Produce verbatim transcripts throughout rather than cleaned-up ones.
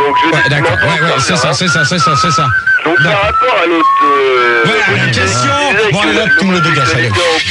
Donc je Ouais, dis d'accord, ouais, ouais, c'est ça, c'est ça, c'est ça, c'est ça. Donc par rapport à l'autre... Euh, voilà, la question... Bon, là, tu me le dégages, allez.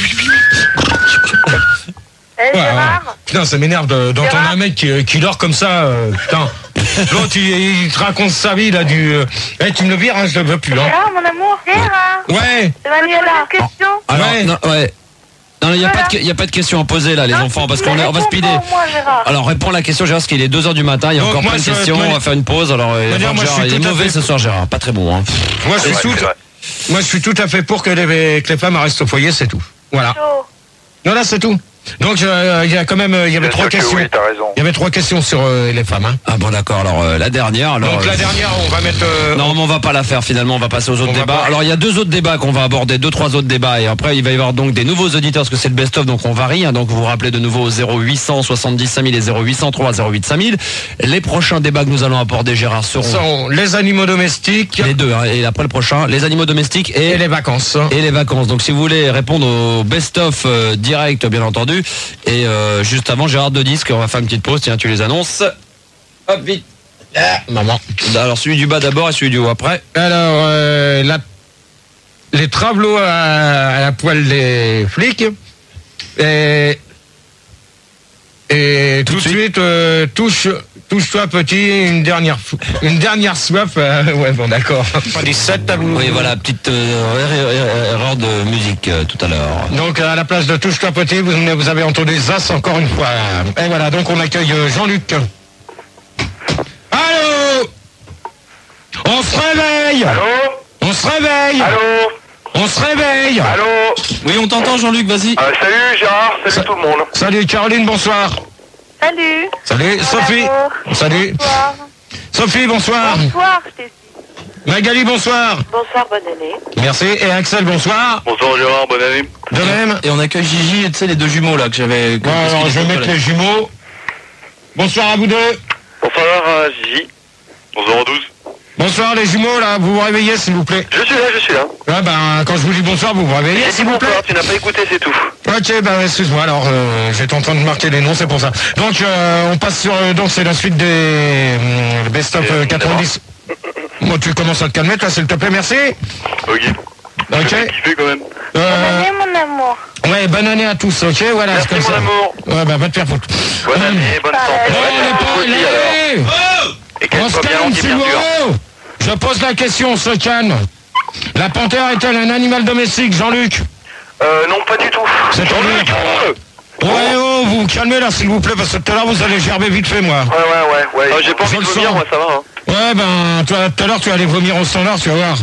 Eh, Ouais, Gérard ouais. Putain, ça m'énerve de- d'entendre Gérard un mec qui, qui dort comme ça, euh, putain. L'autre, il, il te raconte sa vie, là, du... Euh... Eh, tu me le vires, hein, je le veux plus, hein. Gérard, mon amour. Gérard. Ouais. C'est Manuela. Une question. Alors, Ouais. non, ouais. Non, il n'y a, Voilà. pas de- y a pas de questions à poser là, les Non, enfants, parce mais qu'on est- on va réponds speeder. pour moi, Gérard. Alors, réponds à la question, Gérard, parce qu'il est deux heures du matin, il y a Donc, encore moi, plein de je- questions, moi- on va faire une pause. Alors, euh, dire, moi, je Gérard, suis il est tout à mauvais fait- ce soir, Gérard, pas très bon. Hein. Moi, je suis tout... Moi, je suis tout à fait pour que les, que les femmes restent au foyer, c'est tout. Voilà. Chaud. Non, là, c'est tout. Donc, euh, il y a quand même... euh, Il y avait Bien trois sûr que questions. oui, t'as raison. Il y avait trois questions sur euh, les femmes, hein. Ah bon, d'accord, alors euh, la dernière. Alors, Donc, euh, la dernière, on va mettre... euh, Non, mais on va pas la faire finalement, on va passer aux autres On va débats. pas. Alors il y a deux autres débats qu'on va aborder, deux, trois autres débats, et après il va y avoir donc des nouveaux auditeurs, parce que c'est le best-of, donc on varie, hein. Donc vous vous rappelez de nouveau au zéro huit cent soixante-dix cinq mille et zéro huit cent trois zéro huit cinq mille. Les prochains débats que nous allons aborder, Gérard, seront sont les animaux domestiques les deux, hein, et après le prochain, les animaux domestiques et, et les vacances. et les vacances. Donc si vous voulez répondre au best-of euh, direct, bien entendu, et euh, juste avant, Gérard de disque, on va faire une petite pause, tiens, tu les annonces. Hop, vite. Ah, maman. Alors celui du bas d'abord et celui du haut après. Alors, euh, la- les travelots à, à la poêle des flics. Et, et tout, de suite, euh, touche, touche-toi petit, une dernière, fou- une dernière soif. euh, ouais, bon, d'accord. Pas des sept à vous. Oui, voilà, petite euh, erreur- erreur erreur de musique euh, tout à l'heure. Donc, à la place de touche-toi petit, vous, vous avez entendu Zas encore une fois. Et voilà, donc on accueille euh, Jean-Luc. Allô? On se réveille! Allô? On se réveille! Allô? On se réveille! Allô? Oui, on t'entend, Jean-Luc, vas-y. Euh, Salut Gérard, salut Ça- tout le monde. Salut Caroline, bonsoir. Salut. Salut Sophie. amour. Salut. Bonsoir. Sophie, bonsoir. Bonsoir, je t'ai dit. Magali, bonsoir. Bonsoir, bonne année. Merci. Et Axel, bonsoir. Bonsoir Gérard, bonne année. De même. Et on accueille Gigi, tu sais, les deux jumeaux là que j'avais. Bon, alors, je vais mettre les jumeaux. Bonsoir à vous deux. Bonsoir euh, Gigi. Bonsoir douze. Bonsoir les jumeaux, là, vous vous réveillez s'il vous plaît. Je suis là, je suis là. Ouais, ben, quand je vous dis bonsoir, vous vous réveillez J'ai dit s'il vous plaît. bonsoir, tu n'as pas écouté, c'est tout. Ok, ben excuse-moi, alors euh, j'étais en train de marquer les noms, c'est pour ça. Donc euh, on passe sur, euh, donc c'est la suite des euh, best of Et, euh, quatre-vingt-dix. Bon, tu commences à te calmer, là, s'il te plaît, merci. Ok. Ok. Kiffé quand même. Bonne Euh, année, mon amour. ouais, bonne année à tous, ok, voilà, Merci c'est comme mon ça. amour. Ouais, bah va te faire foutre. Bonne année, bonne santé. Bon, Ouais, les toi pas- aussi, les- alors. Et qu'elle On se soit bien calme, remplie, s'il bien vous sûr. plaît. Je pose la question, on se calme. La panthère est-elle un animal domestique, Jean-Luc? Euh, non, pas du tout. C'est Jean-Luc, Ouais, oh, vous vous calmez là, s'il vous plaît, parce que tout à l'heure, vous allez gerber vite fait, moi. Ouais, ouais, ouais, ouais. Ah, j'ai pas Je envie de le vomir, sens. moi, ça va. Hein. Ouais, ben, toi, tout à l'heure, tu allais vomir au standard, tu vas voir.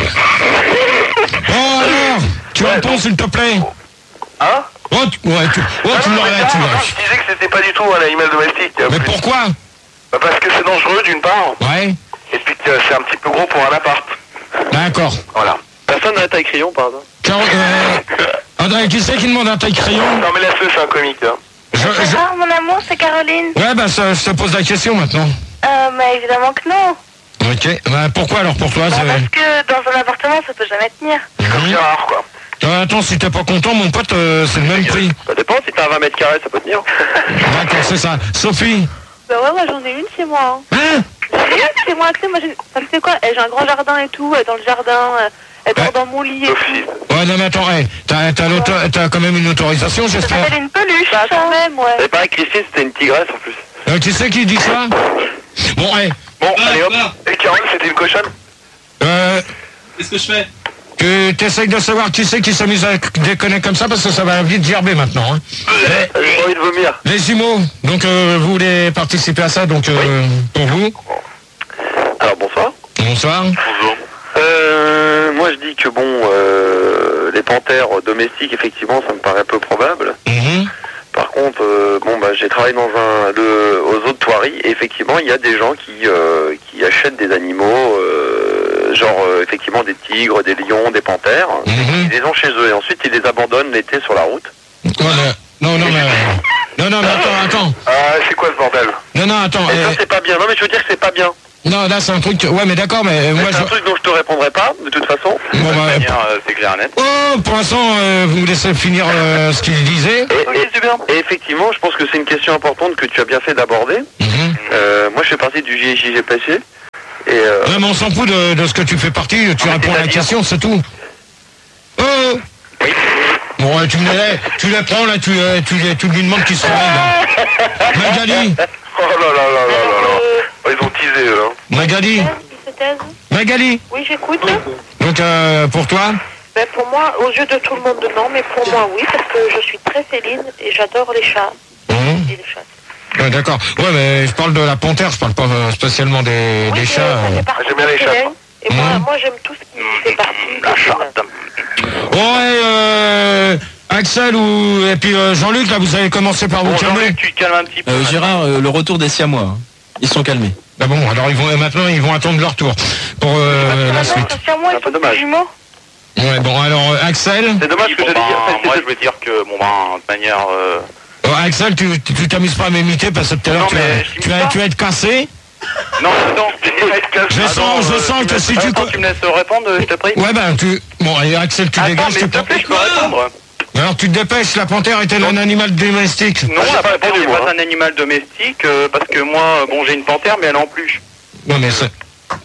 Oh, alors, tu Ouais, réponds, non. s'il te plaît. Hein? Oh, tu, ouais, tu, oh, Ah tu non, l'aurais, mais tu ça, l'aurais. je disais que c'était pas du tout un animal domestique. Mais plus. pourquoi? Bah, parce que c'est dangereux d'une part, Ouais, et puis que c'est un petit peu gros pour un appart. d'accord. Voilà. Personne n'a la taille crayon par hasard? Caro- euh, André, qui c'est qui demande un taille crayon? Non mais laisse-le, c'est un comique. Hein. Je, je- Gérard, mon amour, c'est Caroline. Ouais, bah, ça- je te pose la question maintenant. Euh, mais évidemment que non. Ok, bah, pourquoi alors pour toi? Bah, c'est- parce que dans un appartement, ça peut jamais tenir. Comme Gérard quoi. Euh, attends, si t'es pas content, mon pote, euh, c'est le même prix. Ça dépend, si t'as un vingt mètres carrés, ça peut tenir. D'accord, c'est ça. Sophie? Bah ouais, moi j'en ai une chez moi. Hein. Hein? J'en ai une chez moi, tu sais, moi j'ai... Ça me fait quoi? Eh, j'ai un grand jardin et tout, elle est dans le jardin, euh, elle dort Ouais. dans mon lit et tout. Sophie. Ouais, non, mais attends, hey, t'as, t'as, l'auto- t'as quand même une autorisation, Ça j'espère. s'appelle une peluche. Bah quand même, ouais. C'est pas Christine, c'était une tigresse en plus. Euh, qui c'est qui dit ça? Bon, hey, Bon, allez hop. Et Carole, c'était une cochonne? euh, Qu'est-ce que je fais? que t'essayes de savoir qui c'est qui s'amuse à déconner comme ça, parce que ça va vite gerber maintenant, hein. J'ai pas envie de vomir. Les jumeaux, donc euh, vous voulez participer à ça, donc euh, pour vous. Alors bonsoir. Bonsoir. Bonjour. Euh, moi je dis que bon, euh, les panthères domestiques, effectivement, ça me paraît peu probable. Mhm. Par contre, euh, bon bah j'ai travaillé dans un le, aux eaux de Thoiry et effectivement il y a des gens qui euh, qui achètent des animaux, euh, genre euh, effectivement des tigres, des lions, des panthères. Mhm. Ils les ont chez eux et ensuite ils les abandonnent l'été sur la route. Voilà. Non, non, mais... Non, non, mais attends, attends. Ah c'est quoi ce bordel? Non, non, attends. Et ça euh, c'est pas bien. Non mais je veux dire que c'est pas bien. non, là, c'est un truc... Ouais, mais d'accord, mais euh, Mais moi, c'est je... un truc dont je te répondrai pas de toute façon. Bon, bah, c'est clair net. oh, pour l'instant, euh, vous me laissez finir euh, ce qu'il disait. Et, et- et effectivement, je pense que c'est une question importante que tu as bien fait d'aborder. Mhm. Euh, moi, je fais partie du J J G P C. Et euh... Ouais, mais on s'en fout de, de ce que tu fais partie, tu Ah, réponds à la question, c'est tout. Oh Oui. Bon, ouais, tu, me les, tu les prends là, tu, euh, tu, les, tu lui demandes qui se réveille. Magali. Oh là là là là là là. Oh, ils ont teasé eux. Hein. Magali. Il se taise. Magali. Oui, j'écoute. Donc euh, pour toi? Ben, pour moi, aux yeux de tout le monde, non, mais pour moi, oui, parce que je suis très Céline et j'adore les chats. Mmh. Et les chats. Ouais, d'accord. Ouais, mais je parle de la panthère, je parle pas euh, spécialement des, Oui, des mais chats. ça euh. fait partie J'aime bien les de chats, Céline. Et moi, Mmh. moi j'aime tout ce qui fait partie La de chatte. Ouais, euh, Axel ou et puis euh, Jean-Luc, là, vous avez commencé par vous Bon, calmer. Jean-Luc, tu te calmes un petit peu. Euh, Gérard, euh, le retour des Siamois. hein. Ils sont calmés. Bah bon, alors ils vont maintenant ils vont attendre leur tour pour euh, la suite. C'est à moi, C'est un ils peu sont dommage. des jumeaux. Ouais, bon, alors euh, Axel, C'est dommage Oui, que bon, j'allais ben, dire. c'est- moi, c'est- je veux dire que, bon, ben, de manière... euh, oh, Axel, tu tu tu t'amuses pas à m'imiter parce que tout à l'heure Non, tu, mais vas- je tu, t'imite vas- pas. tu vas être cassé. Non, attends. Je Attends, sens, je euh, sens tu que me si laisses- tu attends, co- tu me laisses répondre, je te prie. Ouais, ben tu bon, allez, Axel, tu Attends, dégages. mais tu s'il te peux- plaît, je peux répondre. Alors tu te dépêches. La panthère est-elle un animal domestique? Non, j'ai la pas panthère répondu, n'est moi, pas hein. un animal domestique, euh, parce que moi, bon, j'ai une panthère, mais elle est en peluche. Non mais c'est.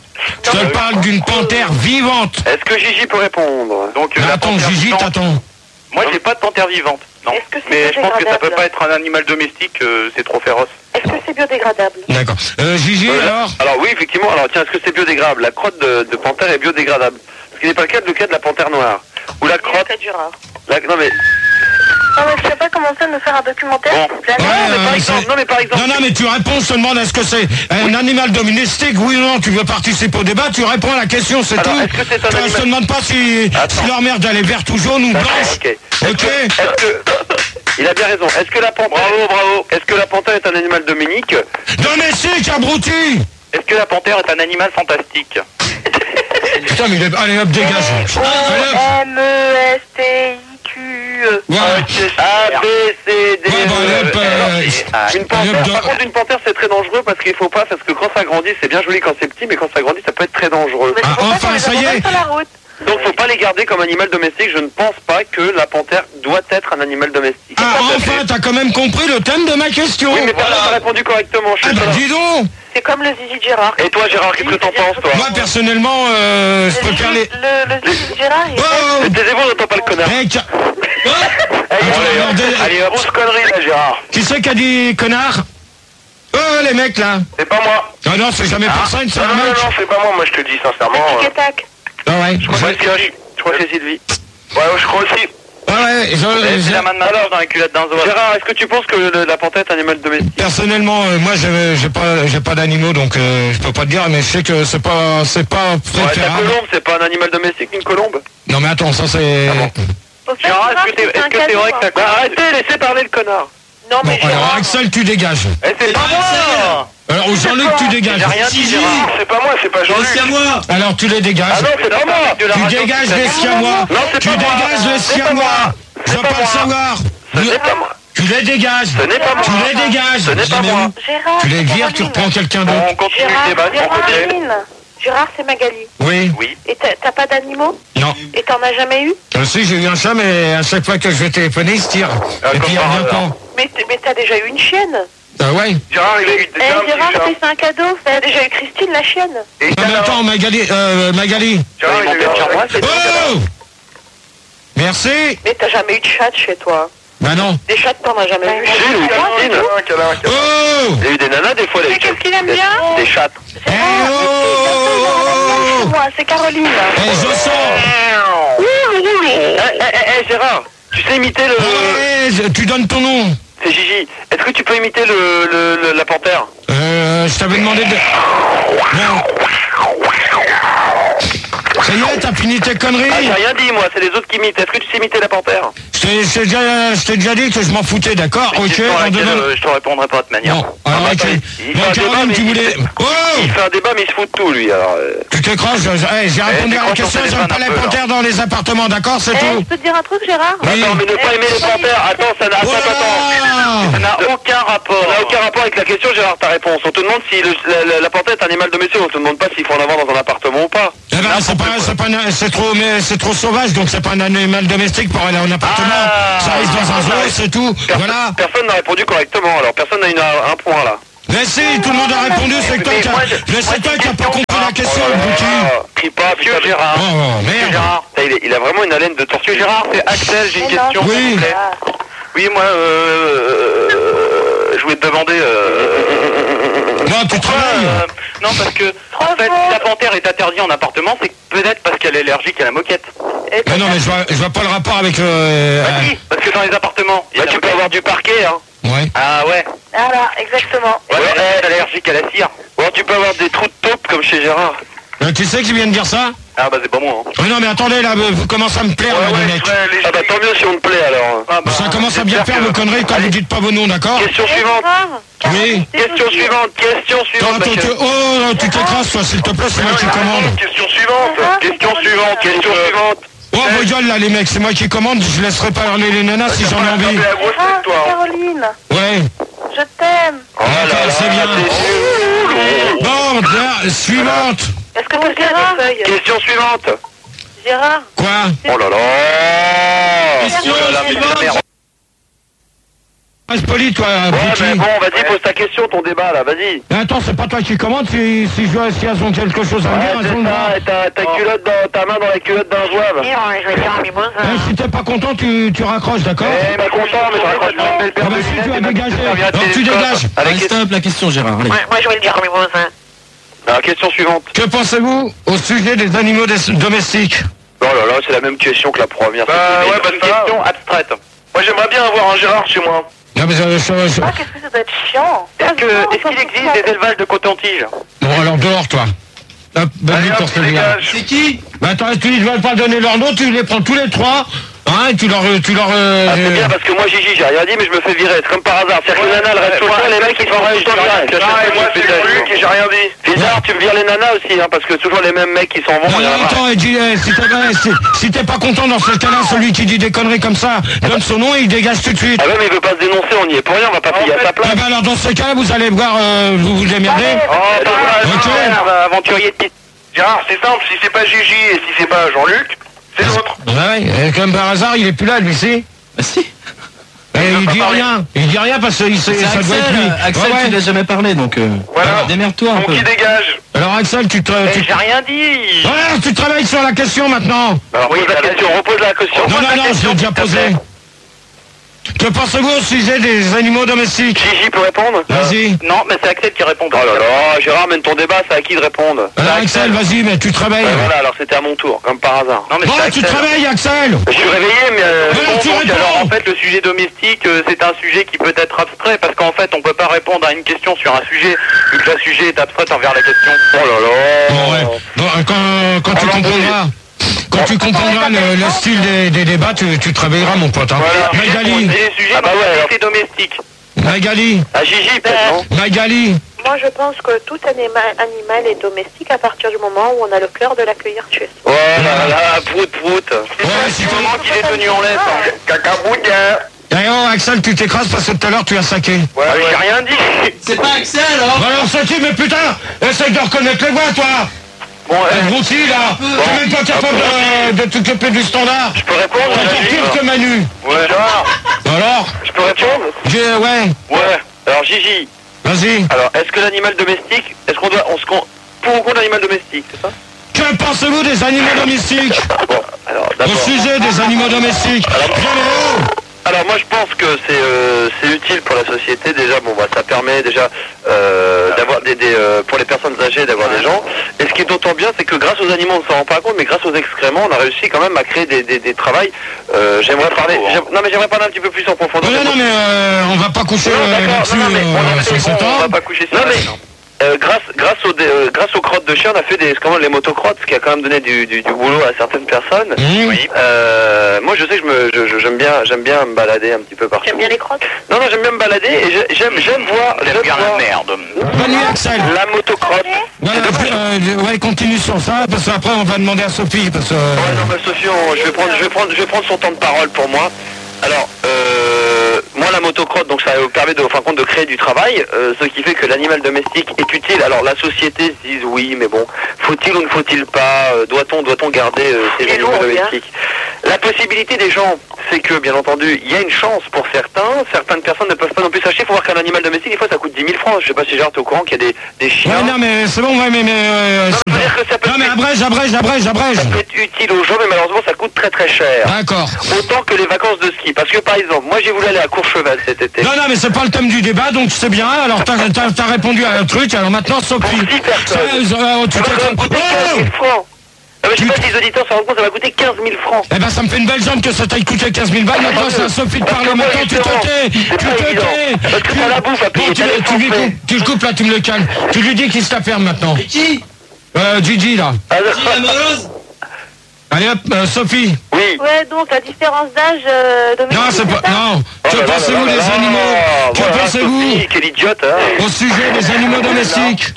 Je te parle d'une panthère vivante. Est-ce que Gigi peut répondre? Donc, Mais la attends, panthère Gigi, vivante- t'attends. Moi, j'ai pas de panthère vivante. Non. Est-ce que c'est Mais je pense que ça peut biodégradable pas être un animal domestique, euh, c'est trop féroce. Est-ce que c'est biodégradable? D'accord. Euh, Gigi, Euh, alors? Alors oui, effectivement. Alors tiens, est-ce que c'est biodégradable? La crotte de, de panthère est biodégradable. Ce qui n'est pas le cas, le cas de la panthère noire. Ou la crotte. C'est Gérard. La, non mais. Non, mais tu vas pas commencer à nous faire un documentaire, Bon. s'il vous plaît? Ouais, non, mais euh, par exemple, c'est- non mais par exemple. Non, non, mais tu réponds, je te demande est-ce que c'est un animal domestique, oui ou non, tu veux participer au débat, tu réponds à la question, c'est Alors, tout. est-ce que c'est un Toi, Je animal- te demande pas si, Attends. si leur merde elle est verte ou jaune ou D'accord, blanche. ok. Ok. Est-ce que. Il a bien raison. Est-ce que la panthère. Bravo, bravo. Est-ce que la panthère est un animal dominique? Domestique, abruti. Est-ce que la panthère est un animal fantastique? Putain, mais il est- allez hop, dégage. Allez, hop. M E S T I Q E. Ouais. A, B, C, D. Ouais, bah, allez, hop, euh, Une panthère, allez, hop, par contre une panthère c'est très dangereux parce qu'il faut pas, parce que quand ça grandit c'est bien joli quand c'est petit, mais quand ça grandit ça peut être très dangereux. Mais c'est Ah, pour ça enfin, qu'on les ça y abandonne est. sur la route. Donc faut pas les garder comme animal domestique, je ne pense pas que la panthère doit être un animal domestique. Ah, enfin, t'as quand même compris le thème de ma question. Oui mais personne n'a répondu correctement, je Ah, suis bah, pas là. dis donc. C'est comme le zizi de Gérard. Et toi Gérard, qu'est-ce que t'en penses toi? Moi, personnellement, euh, je Le préfère zizi- les... Le le zizi de Gérard, il est... Oh. Mais taisez-vous, on n'entend pas le connard. Eh, ca- Allez, alors, allez, des- allez, grosse connerie là Gérard. Qui c'est qui a dit connard? Oh, les mecs, là. C'est pas moi. Ah non, c'est jamais personne, c'est Non un non non, mec. non, c'est pas moi, moi je te dis sincèrement. Tic euh, et tac. Ah ouais. Je crois que c'est Sylvie. Je crois que c'est Sylvie. Ouais, je crois aussi. Ah ouais, je- C'est je- la main de ma mère dans la culotte d'un zoa. Gérard, est-ce que tu penses que le- la panthère est un animal domestique? personnellement, euh, moi, j'ai j'ai pas, j'ai pas d'animaux, donc euh, je peux pas te dire, mais je sais que c'est pas, c'est pas Ouais, ta préférable. colombe, c'est pas un animal domestique, une colombe? Non, mais attends, ça c'est. Ah bon. Au fait, Gérard, est-ce que t'es- c'est un est-ce que c'est cadeau, vrai que hein. t'as- Bah arrêtez, laissez parler le connard. Non, Bon, mais alors Gérard... Axel, tu dégages. Eh, c'est pas moi. Alors Jean-Luc, tu dégages. J'ai rien dit, Gérard. C'est pas moi, c'est pas Jean-Luc. Siamois. Alors tu les dégages. Ah non, c'est pas moi. De la Tu radio, dégages c'est les la- siamois. Non, c'est Tu pas moi. dégages les C'est pas siamois. moi. Je veux C'est pas pas le moi. savoir. Ce n'est pas moi. Tu les dégages. Ce n'est pas moi. Tu les dégages. Ce n'est pas Mais moi. où Gérard, Tu les c'est vires, tu Caroline. reprends quelqu'un d'autre. On continue le Gérard, débat, on continue. Gérard, Gérard, c'est Magali. Oui. Oui. Et t'as t'as pas d'animaux? Non. Et t'en as jamais eu? Euh, si, j'ai eu un chat, mais à chaque fois que je vais téléphoner, il se tire. Ah, Et puis il comme revient par quand? Mais t- mais t'as déjà eu une chienne? Ah ouais. Gérard, il a eu Eh, déjà un Gérard, petit chat. c'est un cadeau. T'as déjà eu Christine, la chienne? Et Non mais Canard. attends, Magali, euh, Magali. Gérard, il a eu un chat. Oh. Merci. Mais t'as jamais eu de chat chez toi? Bah non. Des chats, t'en as jamais eu? Si, oui, Christine. Oh. Il y a eu des nanas des fois, il y a eu Mais qu'est-ce qu'il aime bien? des chattes. Eh oh. Moi, c'est Caroline. Eh, je sens. Eh, eh, eh, eh, Gérard, tu sais imiter le... Eh, je- tu donnes ton nom. C'est Gigi. Est-ce que tu peux imiter le, le, le- la panthère? Euh, je t'avais demandé de... Non. Ça y est, t'as fini tes Ah, conneries. j'ai rien dit, moi, c'est les autres qui imitent. Est-ce que tu sais imiter la panthère? Je t'ai je t'ai déjà, je t'ai déjà dit que je m'en foutais, d'accord? Ok, Question à on laquelle, demande... euh, je te répondrai pas de manière. Non, alors Ah, ok. attends, il- il Bon, fait un débat, Caroline, mais tu il- voulais... Oh. Il fait un débat, mais il se fout de tout, lui. Alors, euh, Tu t'écrases, je- eh, j'ai répondu à la décroche ton question, téléphone j'aime pas un les peu, là. panthères dans les appartements, d'accord? C'est Eh, je tout. peux te dire un truc, Gérard? Oui. Attends, mais ne pas aimer les panthères. Attends, ça n'a... Attends, attends, attends. Ça n'a aucun rapport. Ça n'a aucun rapport avec la question, Gérard, ta réponse. On te demande si le- la, la- la panthère est un animal domestique, on te demande pas s'il faut en avoir dans un appartement ou pas. Eh ben, c'est pas, c'est pas, un- c'est trop, mais c'est trop sauvage, donc c'est pas un animal domestique pour aller en appartement. Ah. Ça reste dans un zoo, c'est tout. Perso- Voilà. Personne n'a répondu correctement, alors personne n'a une- un point là. Mais si, tout le monde a répondu, c'est que toi Mais qui moi, a- je- mais c'est moi, toi c'est qui une a pas question. compris la question, Oh là abruti. là, crie pas, Monsieur putain. Gérard. Oh, oh, Monsieur merde. Gérard. Putain, il, est- il a vraiment une haleine de tortue. Monsieur Gérard, c'est Axel, j'ai une Mais non, question. Oui. s'il vous plaît. Ah. Oui, moi, euh, euh, je voulais te demander... Euh, Non, tu pourquoi, travailles. euh, non, parce que, en fait, si la panthère est interdite en appartement, c'est peut-être parce qu'elle est allergique à la moquette. Et Mais non, mais je vois, je vois pas le rapport avec le... euh, Bah si, parce que dans les appartements... il y a Bah, la tu peux moquette. avoir du parquet, hein. Ouais. Ah ouais. Voilà, exactement. Ouais, mais elle est allergique à la cire. Ou alors tu peux avoir des trous de taupe comme chez Gérard. Euh, tu sais qui vient de dire ça? Ah bah c'est pas moi. Hein. Oui, non, mais attendez, là, vous commencez à me plaire, là, les mecs. Ah bah tant mieux si on te plaît alors. Ah, bah, Ça commence à bien j'espère faire que- vos conneries quand vous dites pas vos noms, d'accord? Question suivante. Oui. Question suivante. Question Attends, suivante. attends, Michel. tu- Oh, tu t'écrases, toi, s'il te plaît, c'est moi qui commande. Question suivante. Question suivante. Question suivante. Oh, vos gueules, là, les mecs, c'est moi qui commande, je laisserai pas parler les nanas si j'en ai envie. La grosse Ah, histoire. Caroline, Ouais. je t'aime. Oh là D'accord, là, c'est bien. c'est nul. Bon, là, suivante. Est-ce que tu as des feuilles? Question suivante. Gérard, Quoi? Oh là là. Question Oh là là, mais c'est la merde. Reste poli, toi, Ouais, abruti. mais bon, vas-y, pose ta question, ton débat là, vas-y. Mais attends, c'est pas toi qui commande, si, si, je- si elles ont quelque chose à me Ouais, dire, elles ont c'est le droit. ça, et ta, ta culotte dans, ta main dans la culotte d'un zouave. Eh, si t'es pas content, tu, tu raccroches, d'accord? Eh, pas content, mais je raccroche pas une belle Ah paire bah de si, lunettes tu as et ma dégagé. petite serviette Alors tu télescope. dégages. Avec Allez, stop la question, Gérard. Allez. moi je vais le dire à mes voisins. Alors, question suivante. Que pensez-vous au sujet des animaux des- domestiques? Oh là là, c'est la même question que la première. Bah C'était ouais, une bah une question abstraite. Moi, j'aimerais bien avoir un Gérard chez moi. Non, mais euh, je- je- Ah, qu'est-ce que ça doit être chiant. Est-ce que est-ce qu'il existe des élevages de coton-tige? Bon, alors dehors, toi. Hop, bonne Allez, nuit hop, pour ce gars. dégage. C'est qui? Bah attends, tu ne vas pas donner leur nom, tu les prends tous les trois, hein, et tu leur... Tu leur euh, Ah, c'est bien parce que moi, Gigi, j'ai rien dit, mais je me fais virer. C'est comme par hasard. C'est-à-dire que les nanas, elles restent tout le temps, les mecs, ils sont tout le temps virés. Ah, et moi, c'est Jean-Luc et j'ai rien dit. Bizarre, tu me vires les nanas aussi, hein, parce que toujours les mêmes mecs qui s'en vont. Non, il y en a non, marre. attends, et dis, eh, si t'es ouais, si, si t'es pas content dans ce cas-là, celui qui dit des conneries comme ça, donne son nom et il dégage tout de suite. Ah ouais, mais il veut pas se dénoncer, on y est pour rien, on va pas payer à sa place. Ah bah alors dans ce cas-là, vous allez voir, euh, vous vous démerdez. Oh, bah, Ok. merde, aventurier de piste. Gérard, c'est simple, si c'est pas Gigi et si c'est pas Jean-Luc, c'est l'autre. Ouais, et comme par hasard, il est plus là, lui, si. Bah si. Et il dit rien, il dit rien parce que il sait- C'est ça Axel, doit être lui. euh, Axel, Ouais, ouais. tu l'as jamais parlé, donc euh, Voilà. démerde-toi un Donc peu. qui dégage. Alors Axel, tu te... Eh, Tu... j'ai rien dit. Ouais, tu travailles sur la question maintenant. Alors pose la question, repose la question. Non, non, non, je l'ai déjà posé. Que pensez-vous au sujet des animaux domestiques? Gigi peut répondre. Vas-y. Non, mais c'est Axel qui répond. Oh là là, Gérard, mène ton débat, c'est à qui de répondre. Alors Axel, vas-y, mais tu travailles. Ouais, voilà, alors c'était à mon tour, comme par hasard. Non, mais Bon, c'est tu Axel. travailles, Axel. Je suis réveillé, mais... Euh, Ouais, bon, tu donc, réponds. Alors en fait le sujet domestique euh, c'est un sujet qui peut être abstrait parce qu'en fait on peut pas répondre à une question sur un sujet vu que le sujet est abstrait envers la question. Oh là là. Bon, ouais. Bon, euh, quand, quand tu Alors, comprendras, quand tu comprendras le, le style des, des débats, tu, tu travailleras, mon pote. Hein. Voilà. Magali, Et les sujets Ah bah ouais, alors. c'est domestique. Magali, À Gigi, peut-être, non? Magali. Moi je pense que tout anima- animal est domestique à partir du moment où on a le cœur de l'accueillir chez soi. Oh là là, prout prout. Ouais, si Du t'es- moment qu'il est tenu en laisse. hein. Cacaboudin. Eh oh, Axel, tu t'écrases parce que tout à l'heure tu as saqué. Ouais, Ah, mais ouais. j'ai rien dit. C'est pas Axel, alors? Bon, alors ça mais putain, essaye de reconnaître les voix, toi. Bon, Eh, eh, Broutilles, là, t'es même pas capable de, de t'occuper du standard. je peux répondre, T'as encore Gigi? pire que Manu. Ouais. Gérard, Alors, je peux répondre? j'ai, ouais, Ouais. Alors Gigi, vas-y. alors est-ce que l'animal domestique, est-ce qu'on doit, on se con... pour ou contre l'animal domestique, c'est ça? Que pensez-vous des animaux domestiques? Bon, alors Au d'abord. sujet des animaux domestiques. Bien les hauts. Alors moi je pense que c'est euh, c'est utile pour la société déjà. Bon bah ça permet déjà euh, d'avoir des, des euh, pour les personnes âgées d'avoir des gens. Et ce qui est d'autant bien c'est que grâce aux animaux on ne s'en rend pas compte, mais grâce aux excréments on a réussi quand même à créer des des, des travails. Euh, j'aimerais parler. j'aime- Non mais j'aimerais parler un petit peu plus en profondeur. Non, non, non, mais euh, on va pas coucher Non, euh, d'accord, là-dessus non, non, mais on euh, a fait- sur cet on ordre. va pas coucher sur non, mais, euh, grâce, grâce, aux, dé- euh, grâce aux crottes de chien, on a fait des, comment, les motocrottes, ce qui a quand même donné du, du, du boulot à certaines personnes. Mmh. Oui. Euh, moi, je sais que je me, je- je- j'aime bien, j'aime bien me balader un petit peu partout. J'aime bien les crottes. Non, non, j'aime bien me balader et je- j'aime, j'aime voir, j'aime Bien voir la merde. Bonne nuit, Axel. la motocrotte. Voilà, euh, ouais, continue sur ça, parce qu'après on va demander à Sophie, parce que... euh, Ouais, non, bah, Sophie, on- je vais prendre, je vais prendre, je vais prendre son temps de parole pour moi. Alors, euh, moi, la motocrotte, donc ça permet de, en fin de compte, de créer du travail, euh, ce qui fait que l'animal domestique est utile. Alors, la société se dit oui, mais bon, faut-il ou ne faut-il pas, euh, doit-on, doit-on garder euh, ces Les animaux lourds, domestiques? La possibilité des gens, c'est que, bien entendu, il y a une chance pour certains. Certaines personnes ne peuvent pas non plus s'acheter. Il faut voir qu'un animal domestique, des fois, ça coûte dix mille francs. Je sais pas si Gérard, t'es au courant qu'il y a des, des chiens. Ouais, non, mais c'est bon, ouais, mais... mais euh, non, mais, dire que ça peut non, mais être... abrège, abrège, abrège, abrège. Ça peut être utile aux gens, mais malheureusement, ça coûte très très cher. D'accord. Autant que les vacances de ski. Parce que, par exemple, moi, j'ai voulu aller à Courchevel cet été. Non, non, mais c'est pas le thème du débat, donc c'est bien. Alors, t'as t'as- t'as répondu à un truc, alors maintenant, Sophie. Pour six personnes. Ça, euh, tu Ça t'es- va me coûter quinze mille francs. Ah, mais je sais pas si les auditeurs se rendent compte, ça va coûter quinze mille francs. Eh ben ça me fait une belle jambe que ça t'aille coûté quinze mille balles. Maintenant c'est à Sophie de parler. Maintenant tu te tais. Tu te tais. Parce que t'as la bouffe à payer. Bon, tu, le- tu lui coupes, tu le coupes là, tu me le calmes. Tu lui dis qu'il se la ferme maintenant. Et qui? Euh, Gigi là. Qui, amoureuse? Allez hop, euh, Sophie. Oui. Ouais, donc la différence d'âge euh, domestique. Non, c'est pas. ça Non. Oh Que là là pensez-vous là des là là. animaux? Que Voilà, pensez-vous Sophie, quelle idiote, hein. au sujet des animaux domestiques?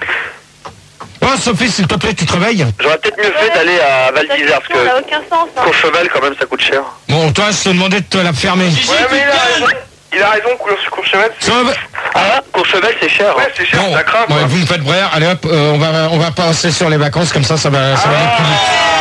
Oh Sophie, s'il te plaît, tu te réveilles. J'aurais peut-être mieux fait d'aller à Val La d'Isère, question n'a parce aucun sens. que Hein. Courchevel, quand même, ça coûte cher. Bon, toi, je te demandais de te la fermer. Gigi, Ouais, mais il a tu te raison. Il a raison, Courchevel. Ça va- Ah, Courchevel, c'est cher. Ouais, c'est cher, Bon, ça craint, ouais, quoi. vous me faites brère. Allez hop, euh, on va on va passer sur les vacances comme ça, ça va ça va aller plus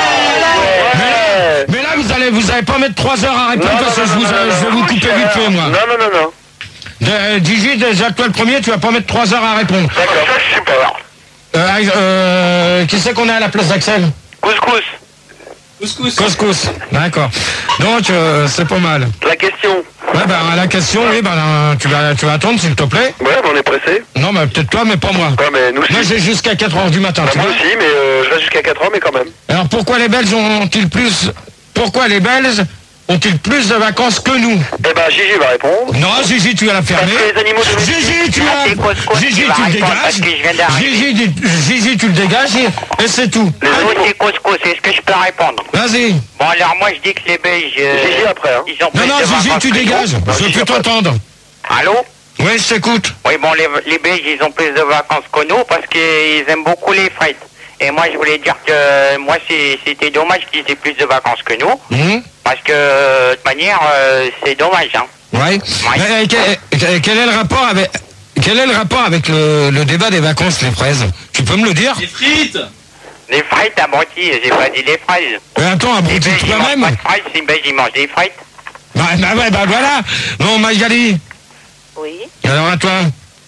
vite. Mais là, mais là, vous allez vous allez pas mettre trois heures à répondre Non, parce que non, je, non, vous, non, je non, vais non, vous non, couper cher. vite fait moi. Non, non, non, non. De, Gigi, déjà toi le premier, tu vas pas mettre trois heures à répondre. D'accord, ça, je sais pas. Euh, euh, qui c'est qu'on a à la place d'Axel? Couscous. Couscous. Couscous. D'accord. Donc euh, c'est pas mal. La question. Ouais ben la question, oui ben euh, tu vas tu vas attendre s'il te plaît. Ouais, mais on est pressé. Non mais peut-être toi mais pas moi. Ouais, mais nous aussi. Moi j'ai jusqu'à quatre heures du matin. Bah, Tu moi vois. aussi, mais euh, je reste jusqu'à quatre heures, mais quand même. Alors pourquoi les Belges ont-ils plus pourquoi les Belges ont-ils plus de vacances que nous? Eh ben, Gigi va répondre. Non, Gigi, tu vas la fermer. Parce que les animaux domestiques- Gigi, tu Ah, c'est quoi, c'est quoi, as... Gigi, tu vas tu le répondre parce dégages. que je viens d'arriver. Gigi, dis- Gigi, tu le dégages et, et c'est tout. Les Allô, animaux. c'est Couscous, est-ce que je peux répondre? Vas-y. Bon, alors moi je dis que les Belges, euh, Gigi après, hein. ils ont Non, plus non, de Gigi, vacances tu que nous. dégages. Non, Je veux Gigi, plus après. t'entendre. Allô? Oui, je t'écoute. Oui, bon, les, les Belges, ils ont plus de vacances que nous parce qu'ils aiment beaucoup les frites. Et moi, je voulais dire que moi, c'est- c'était dommage qu'ils aient plus de vacances que nous. Hum, Parce que, euh, de toute manière, euh, c'est dommage, hein. Ouais. Mais, quel, quel est le rapport avec... Quel est le rapport avec le, le débat des vacances, les fraises? Tu peux me le dire? Les frites. Les frites, abruti, j'ai pas dit les fraises. Mais attends, Les abruti Belges, ils mangent toi-même. pas de frites, les Belges, ils mangent des frites. Bah, bah ouais, bah voilà. Bon, Magali, Oui. alors à toi.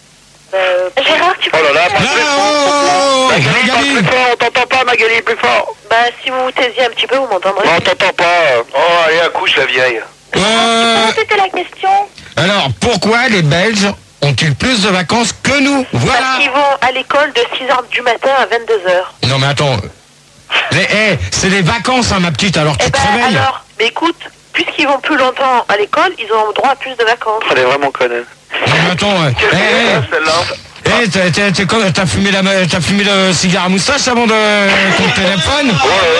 Euh, Gérard, tu peux... Oh là là, Là, oh, oh, oh, Magali, parle Magali. plus fort, on t'entend pas, Magali, plus fort. Bah, si vous vous taisiez un petit peu, vous m'entendrez. Non, on t'entend pas. Oh, allez, accouche, la vieille. Euh, C'était la question. alors, pourquoi les Belges ont-ils plus de vacances que nous? Voilà. Parce qu'ils vont à l'école de six heures du matin à vingt-deux heures. Non mais attends. Les, eh, c'est les vacances, hein, ma petite, alors tu Eh te ben réveilles. alors, mais écoute, puisqu'ils vont plus longtemps à l'école, ils ont droit à plus de vacances. Elle est vraiment conne. Non mais attends. euh, Qu'est-ce eh, que c'est, eh, celle-là? eh, t'as- t'as- t'as quoi, t'as fumé, la, t'as fumé le cigare à moustache avant de ton téléphone?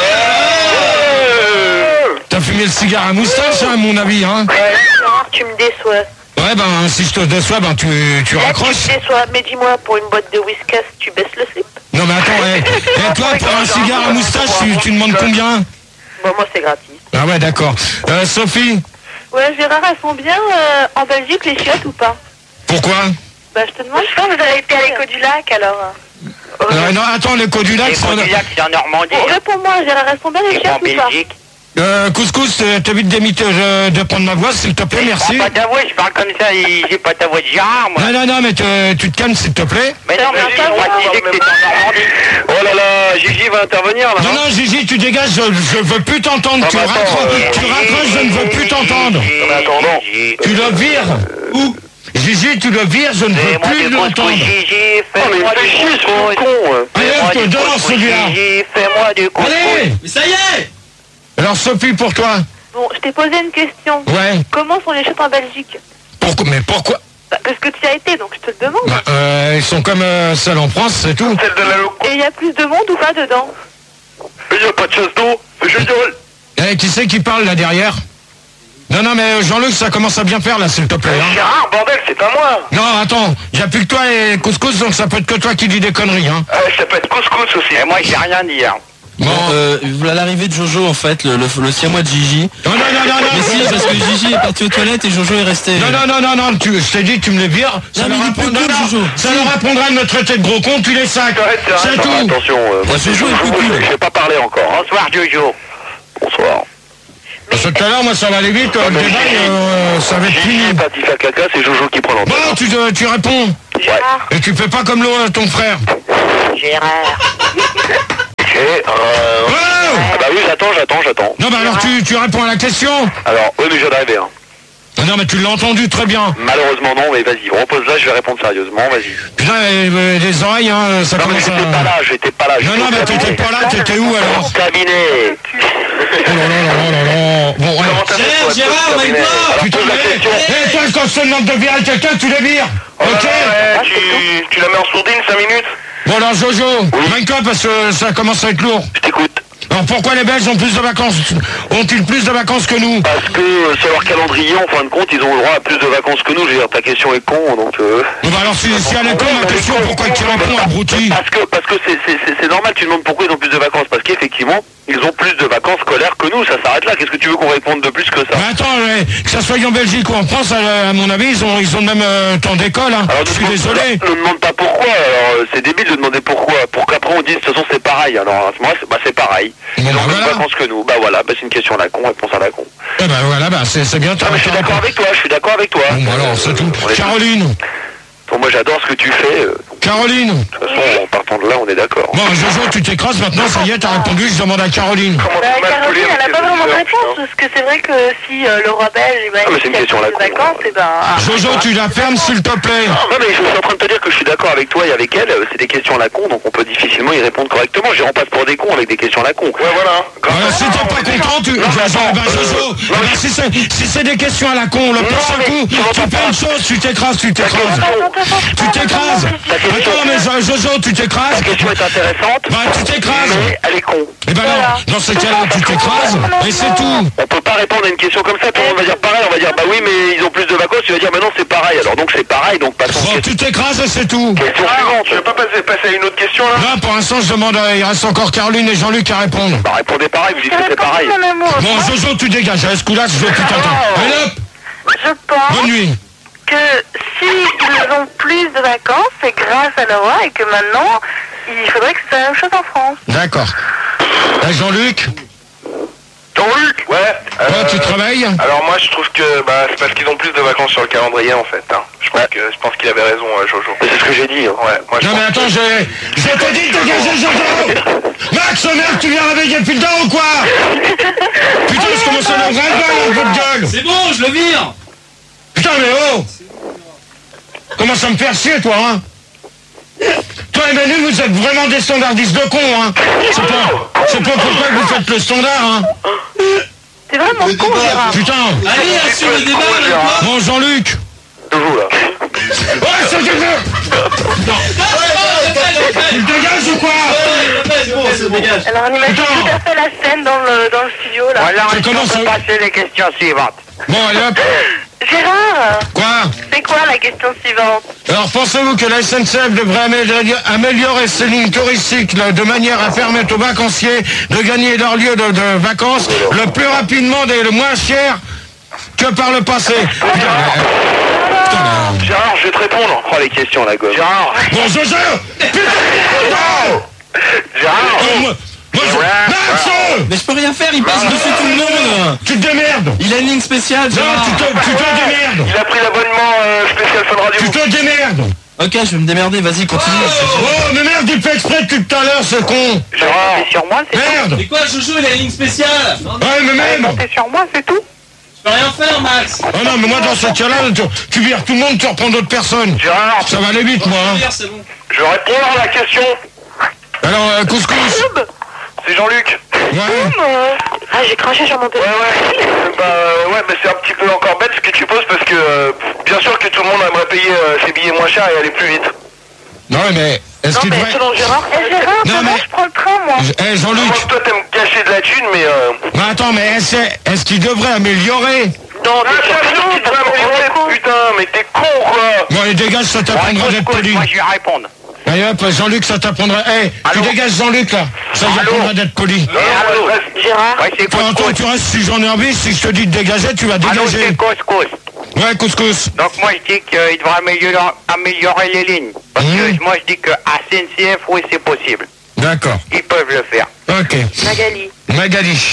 T'as fumé le cigare à moustache, hein, à mon avis, hein? Gérard, tu me déçois. Ouais, ben si je te déçois, ben tu, tu Là, tu raccroches. me déçois. Mais dis-moi, pour une boîte de whiskas, tu baisses le slip? Non mais attends, eh, eh, toi pour un cigare à moustache, tu, tu demandes combien? Bon, moi, c'est gratis. Ah ouais, d'accord. Euh, Sophie, Ouais, Gérard, elles sont bien euh, en Belgique, les chiottes ou pas? pourquoi? Bah, je te demande. Je pense que vous avez été à l'écho du lac, alors. Euh, non, attends, le Côte du Lac, Les c'est en- Codillac, c'est en Normandie. Bon, réponds-moi, Gérard, elles sont bien les C'est en chiottes ou pas? Belgique. Euh, Couscous, euh, t'évites d'émiter, euh, de prendre ma voix, s'il te plaît, merci. Je parle pas ta voix, je parle comme ça, et j'ai pas ta voix de Gérard, moi. Non, non, non, mais te- tu te calmes, s'il te plaît. Mais non, mais Ça j'ai va, précisé que c'est en Normandie. Oh là là, Gigi va intervenir là. Non, non, Gigi, tu dégages, je, je veux plus t'entendre. Ah, Tu bah, attends, raccroches, euh, tu raccroches, je ne veux plus t'entendre. mais attendons. Tu le vires. Où? Gigi, tu le vires, je ne veux Fais-moi plus du l'entendre. couscous, Gigi, Oh, mais fais-moi il du fait chier ce couscous. con. hein. Allez, Fais-moi je te du dors couscous, celui-là. Gigi, fais-moi du couscous. Allez. Mais ça y est. Alors, Sophie, pour toi. Bon, je t'ai posé une question. Ouais. Comment sont les chiottes en Belgique? Pourquoi? Mais pourquoi? Bah, parce que tu y as été, donc je te le demande. Bah, euh, ils sont comme euh, celles en France, c'est tout. Celle de la loco. Et il y a plus de monde ou pas dedans? Il n'y a pas de chasse d'eau. Je dis, Eh, qui c'est qui parle là derrière? Non, non, mais Jean-Luc, ça commence à bien faire là, s'il te plaît. Hein. Gérard, bordel, c'est à moi. Non, attends, y a plus que toi et Couscous, donc ça peut être que toi qui dis des conneries, hein. Ah, ça peut être couscous aussi. Et moi, j'ai rien dit, hein. Bon, Bon, euh, à l'arrivée de Jojo, en fait, le, le, le siamois de Gigi. non, non, non, non, non. Mais si, parce que Gigi est parti aux toilettes et Jojo est resté. Non, non, non, non, non, tu, je t'ai dit, tu me les vires. Ça Non, mais leur il est plus apprendra- cool, non, non, Jojo. ça Si. leur apprendra de me traiter de gros con, tu les sacs. Arrête, C'est arrête, tout. attention. euh, Bah, Jojo est plus cool. Je vais pas parler encore. hein. Bonsoir, Jojo. Bonsoir. Parce que tout à l'heure, moi, ça va aller vite, euh, le débat, euh, ça va être Gigi fini. est parti faire caca, c'est Jojo qui prend l'antenne. Bon, tu, euh, tu réponds. Gérard. Et tu fais pas comme l'autre, ton frère. Gérard. Et, euh... Oh ah bah oui, j'attends, j'attends, j'attends. Non, bah alors tu, tu réponds à la question. Alors, oui, mais je viens d'arriver, hein. Non, mais tu l'as entendu très bien. Malheureusement non, mais vas-y, repose là, je vais répondre sérieusement, vas-y. Putain, euh, les oreilles, hein, ça Non mais commence à... j'étais pas là, j'étais pas là. Non, non, mais t'étais pas là, t'étais où alors? Au cabinet. Oh là là là là là. Bon, ouais. Comment t'as fait, toi, Gérard, toi, au cabinet? Gérard, Alors, Putain, pose la mais... question. Eh, toi, quand je te demande de virer quelqu'un, tu les vires. Oh là Ok? là, ouais, tu, tu la mets en sourdine cinq minutes? Bon, alors, Jojo, Minka, parce que ça commence à être lourd. Je t'écoute. Alors, pourquoi les Belges ont plus de vacances? Ont-ils plus de vacances que nous? Parce que euh, sur leur calendrier, en fin de compte, ils ont le droit à plus de vacances que nous. Je veux dire, ta question est con, donc... Euh... Bon, bah alors, si, si elle est con, ma question, pourquoi tu réponds, abruti? Parce que parce que c'est c'est- c'est- c'est normal, tu demandes pourquoi ils ont plus de vacances. Parce qu'effectivement, ils ont plus de vacances scolaires que nous. Ça s'arrête là. Qu'est-ce que tu veux qu'on réponde de plus que ça? Mais attends, euh, que ça soit en Belgique ou en France, à, à mon avis, ils ont, ils ont le même euh, temps d'école, hein. Alors, Je ne suis demande- désolé. Ne demande pas pourquoi. Alors, euh, c'est débile de demander pourquoi. Pour qu'après on dise, de toute façon, c'est pareil. Alors, à ce moment-là, c'est bah, c'est pareil. Bon, Ils bah, ont plus voilà. de vacances que nous. Bah voilà, bah, c'est une question à la con, réponse à la con. Eh ben voilà, bah c'est c'est bien. Ah, mais je suis d'accord avec toi, je suis d'accord avec toi. Bon, bah alors, c'est tout. On est- Caroline, Bon, moi j'adore ce que tu fais. euh, Caroline. De toute façon, en partant de là, on est d'accord. Bon, Jojo, tu t'écrases maintenant, ça y est, t'as répondu, je demande à Caroline. Bah, Caroline, elle n'a pas vraiment de réponse, parce que c'est vrai que si euh, le roi belge, eh ben, Ah, mais c'est une il a question à la plus de con. vacances, et ben... ah, Jojo, tu la fermes, s'il te plaît. Non mais je suis en train de te dire que je suis d'accord avec toi et avec elle, euh, c'est des questions à la con, donc on peut difficilement y répondre correctement. J'y passe pour des cons avec des questions à la con. Ouais voilà. Voilà, si t'es pas content, tu... Non, mais Jojo, attends, bah, Jojo, euh, eh ben, si c'est si c'est des questions à la con, le prochain mais coup, tu tu m'entends fais pas. une chose, tu t'écrases, tu t'écrases. Attends, attends, attends, Tu t'écrases. Attends, mais Jo- Jojo, tu t'écrases. La question est intéressante, Bah, tu t'écrases. mais elle est con. Eh ben non, dans ce cas-là, tu t'écrases, et c'est tout. On peut pas répondre à une question comme ça, tout le monde va dire pareil, on va dire bah oui mais ils ont plus de vacances, tu vas dire mais non c'est pareil, alors donc c'est pareil, donc passons Bon, à tu t'écrases et c'est tout. question suivante. Tu veux pas passer, passer à une autre question là? Là, pour l'instant, je demande, à- il reste encore Caroline et Jean-Luc à répondre. Bah répondez pareil, vous dites que c'est pareil. mon amour. Bon, Jojo, tu dégages, à ce coup-là, je veux plus t'entendre. Allez hop, Je pense bonne nuit. que s'ils ont plus de vacances, c'est grâce à Laura et que maintenant, il faudrait que ce soit la même chose en France. D'accord. Et Jean-Luc, Jean-Luc. Ouais. euh, toi, tu travailles? Alors moi je trouve que bah, c'est parce qu'ils ont plus de vacances sur le calendrier en fait. Hein. Je pense que je pense qu'il avait raison euh, Jojo. C'est ce que j'ai dit. Hein. Ouais. Moi je Non pense mais attends, j'ai... Je te dis de dégager, Jojo. Max, merde, tu viens réveiller depuis le temps ou quoi? Putain, je commence à le ras-le-bol, votre gueule. C'est bon, je le vire. Putain, mais oh! Commence à me faire chier, toi, hein? Toi et Manu, vous êtes vraiment des standardistes de cons, hein? C'est pas, c'est pas pourquoi que vous faites le standard, hein? C'est vraiment con, Gérard. Putain! Allez, assure le débat avec moi. Bon, Jean-Luc! Jojo là. Ouais, c'est du feu! Tu te dégages ou quoi? C'est bon, c'est bon, dégage. Alors, on imagine Putain. tout à fait la scène dans le, dans le studio, là. Voilà, Je on commence peut à- passer les questions suivantes. Bon, allez hop! Gérard, Quoi? c'est quoi la question suivante? Alors, pensez-vous que la S N C F devrait améliorer, améliorer ses lignes touristiques là, de manière à permettre aux vacanciers de gagner leur lieu de, de vacances le plus rapidement et le moins cher que par le passé? Putain, euh, putain, là. Gérard, je vais te répondre. Oh les questions la gosse. Gérard. Bon, Jojo! Putain! Gérard. Oh, moi, moi, je... Max! Mais je peux rien faire, il passe dessus tout le monde. Tu te démerdes! Il a une ligne spéciale, Non, Gérard. tu te, tu te démerdes! Il a pris l'abonnement euh, spécial Fun Radio. Tu te démerdes! Ok, je vais me démerder, vas-y, continue. Oh, mais merde, il fait exprès depuis tout à l'heure, ce con! Gérard. C'est sur moi, c'est Merde! Mais quoi, Jojo, il a une ligne spéciale. Non, non, Ouais, mais même! c'est sur moi, c'est tout. je peux rien faire, Max. Oh non, mais moi, dans ce cas-là, tu, tu vires tout le monde, tu reprends d'autres personnes. Gérard. Ça va aller vite, moi, hein. Hier, c'est bon. Je vais répondre à la question. Alors, euh, couscous! C'est Jean-Luc. Ouais? Ah, j'ai craché sur mon Ouais, téléphone. ouais. Bah, euh, ouais, mais c'est un petit peu encore bête ce que tu poses parce que, euh, bien sûr que tout le monde aimerait payer euh, ses billets moins chers et aller plus vite. Non, mais est-ce Non, qu'il mais devrait... selon Gérard, eh, Gérard, Non, demain, mais- je prends le train, moi. Eh, Moi, Jean-Luc! toi, t'aimes cacher de la thune, mais euh... Mais attends, mais est-ce est qu'il devrait améliorer? Non, Ah, mais bien sûr qu'il devrait améliorer, putain, mais t'es con, quoi. Bon, allez, dégage, ça t'apprendra d'être poli. Moi, je vais répondre. Allez hop, Jean-Luc, ça t'apprendra... Eh, tu Allô? dégages Jean-Luc, là. Ça Allô? t'apprendra d'être poli. Non, non, allô? moi, je reste. Gérard, Ouais, c'est Enfin, toi, couscous. tu restes si j'en ai envie, si je te dis de dégager, tu vas Allô, dégager. c'est couscous. Ouais, couscous. Donc moi je dis qu'il devrait améliorer, améliorer les lignes. Parce Mmh. que moi je dis que à S N C F, oui c'est possible. D'accord. Ils peuvent le faire. Ok. Magali. Magali.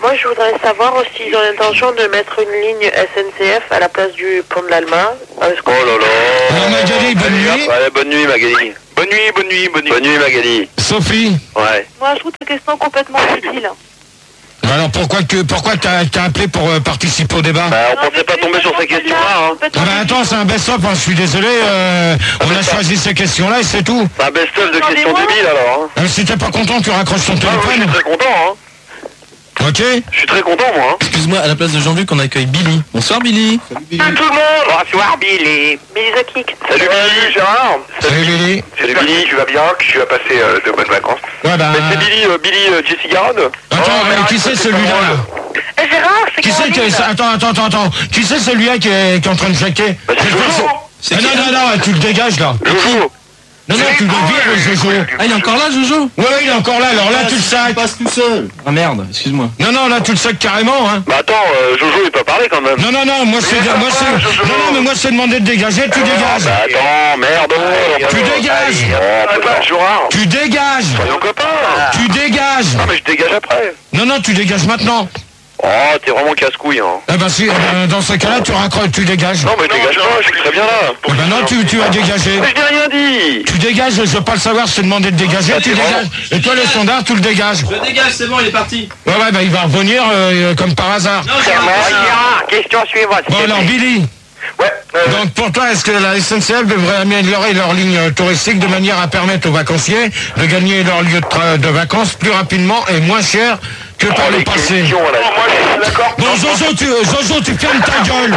Moi, je voudrais savoir aussi, ils ont l'intention de mettre une ligne S N C F à la place du pont de l'Alma. Oh là là. Alors, Magali, bonne nuit. Ouais, bonne nuit Magali. Bonne nuit, bonne nuit, bonne nuit. Bonne nuit Magali. Sophie. Ouais. Moi, je trouve cette question complètement futile. Alors pourquoi que pourquoi t'as t'as appelé pour euh, participer au débat? Bah, on pensait pas tomber sur ces questions-là, hein. Ah bah attends, c'est un best-of, hein, je suis désolé, euh, on a choisi ces questions-là et c'est tout. C'est un best-of de questions débiles alors, hein. Euh, si t'es pas content, tu raccroches ton Ah, moi, je téléphone. suis très content, hein. Ok. Je suis très content, moi, hein. Excuse-moi, à la place de Jean-Luc, on accueille Billy. Bonsoir Billy. Salut tout le monde. Bonsoir Billy. Billy the Kick. Salut Billy, Gérard. Salut Billy. Salut Billy, tu vas bien, que tu vas passer euh, de bonnes vacances. Ouais bah... Mais c'est Billy, euh, Billy euh, Jesse Garonne. Attends, Oh, mais mais qui arrête, c'est c'est celui-là pas là drôle. Eh, Gérard, c'est Qui c'est qui Caroline. est... Attends, attends, attends, attends. Qui c'est celui-là qui est, qui est en train de jaquer? Bah, c'est Jojo. Ah, non, non, non, tu le dégages là. Jojo. Non, non, tu le vires, Jojo. Ah, il est encore là, Jojo? Ouais, ouais, il est encore là, alors là, tu le sacs. passe tout seul. Ah merde, excuse-moi. Non, non, là, tu le sacs carrément, hein. Bah attends, euh, Jojo il peut parler quand même. Non, non, non, moi c'est... Mais ça Moi, va, c'est... Jojo. Non, non, mais moi c'est demandé de dégager, tu dégages. Bah attends, merde. Tu dégages. Oh, putain, Gérard. Tu dégages. Soyons copains. Tu dégages. Non mais je dégage après. Non, non, tu dégages maintenant. Oh, t'es vraiment casse-couille, hein. Eh ben si, eh ben, dans ce cas-là, tu raccroches, tu dégages. Non mais je dégage pas, je suis très bien là. Eh ben non, tu, tu vas dégager. Mais je n'ai rien dit. Tu dégages, je veux pas le savoir, je t'ai demandé de dégager, Ah, tu c'est dégages. Et toi, le standard, tu le dégages. Je dégage, c'est bon, il est parti. Ouais, ouais, bah il va revenir euh, comme par hasard. Non, Gérard, question suivante. Bon, alors, Billy. Ouais. euh, Donc pour toi, est-ce que la S N C F devrait améliorer leur ligne euh, touristique de manière à permettre aux vacanciers de gagner leur lieu de, tra- de vacances plus rapidement et moins cher que par oh, le les passé? questions, là. Moi je suis d'accord. Bon, Jojo, tu, euh, Jojo, tu fermes ta gueule.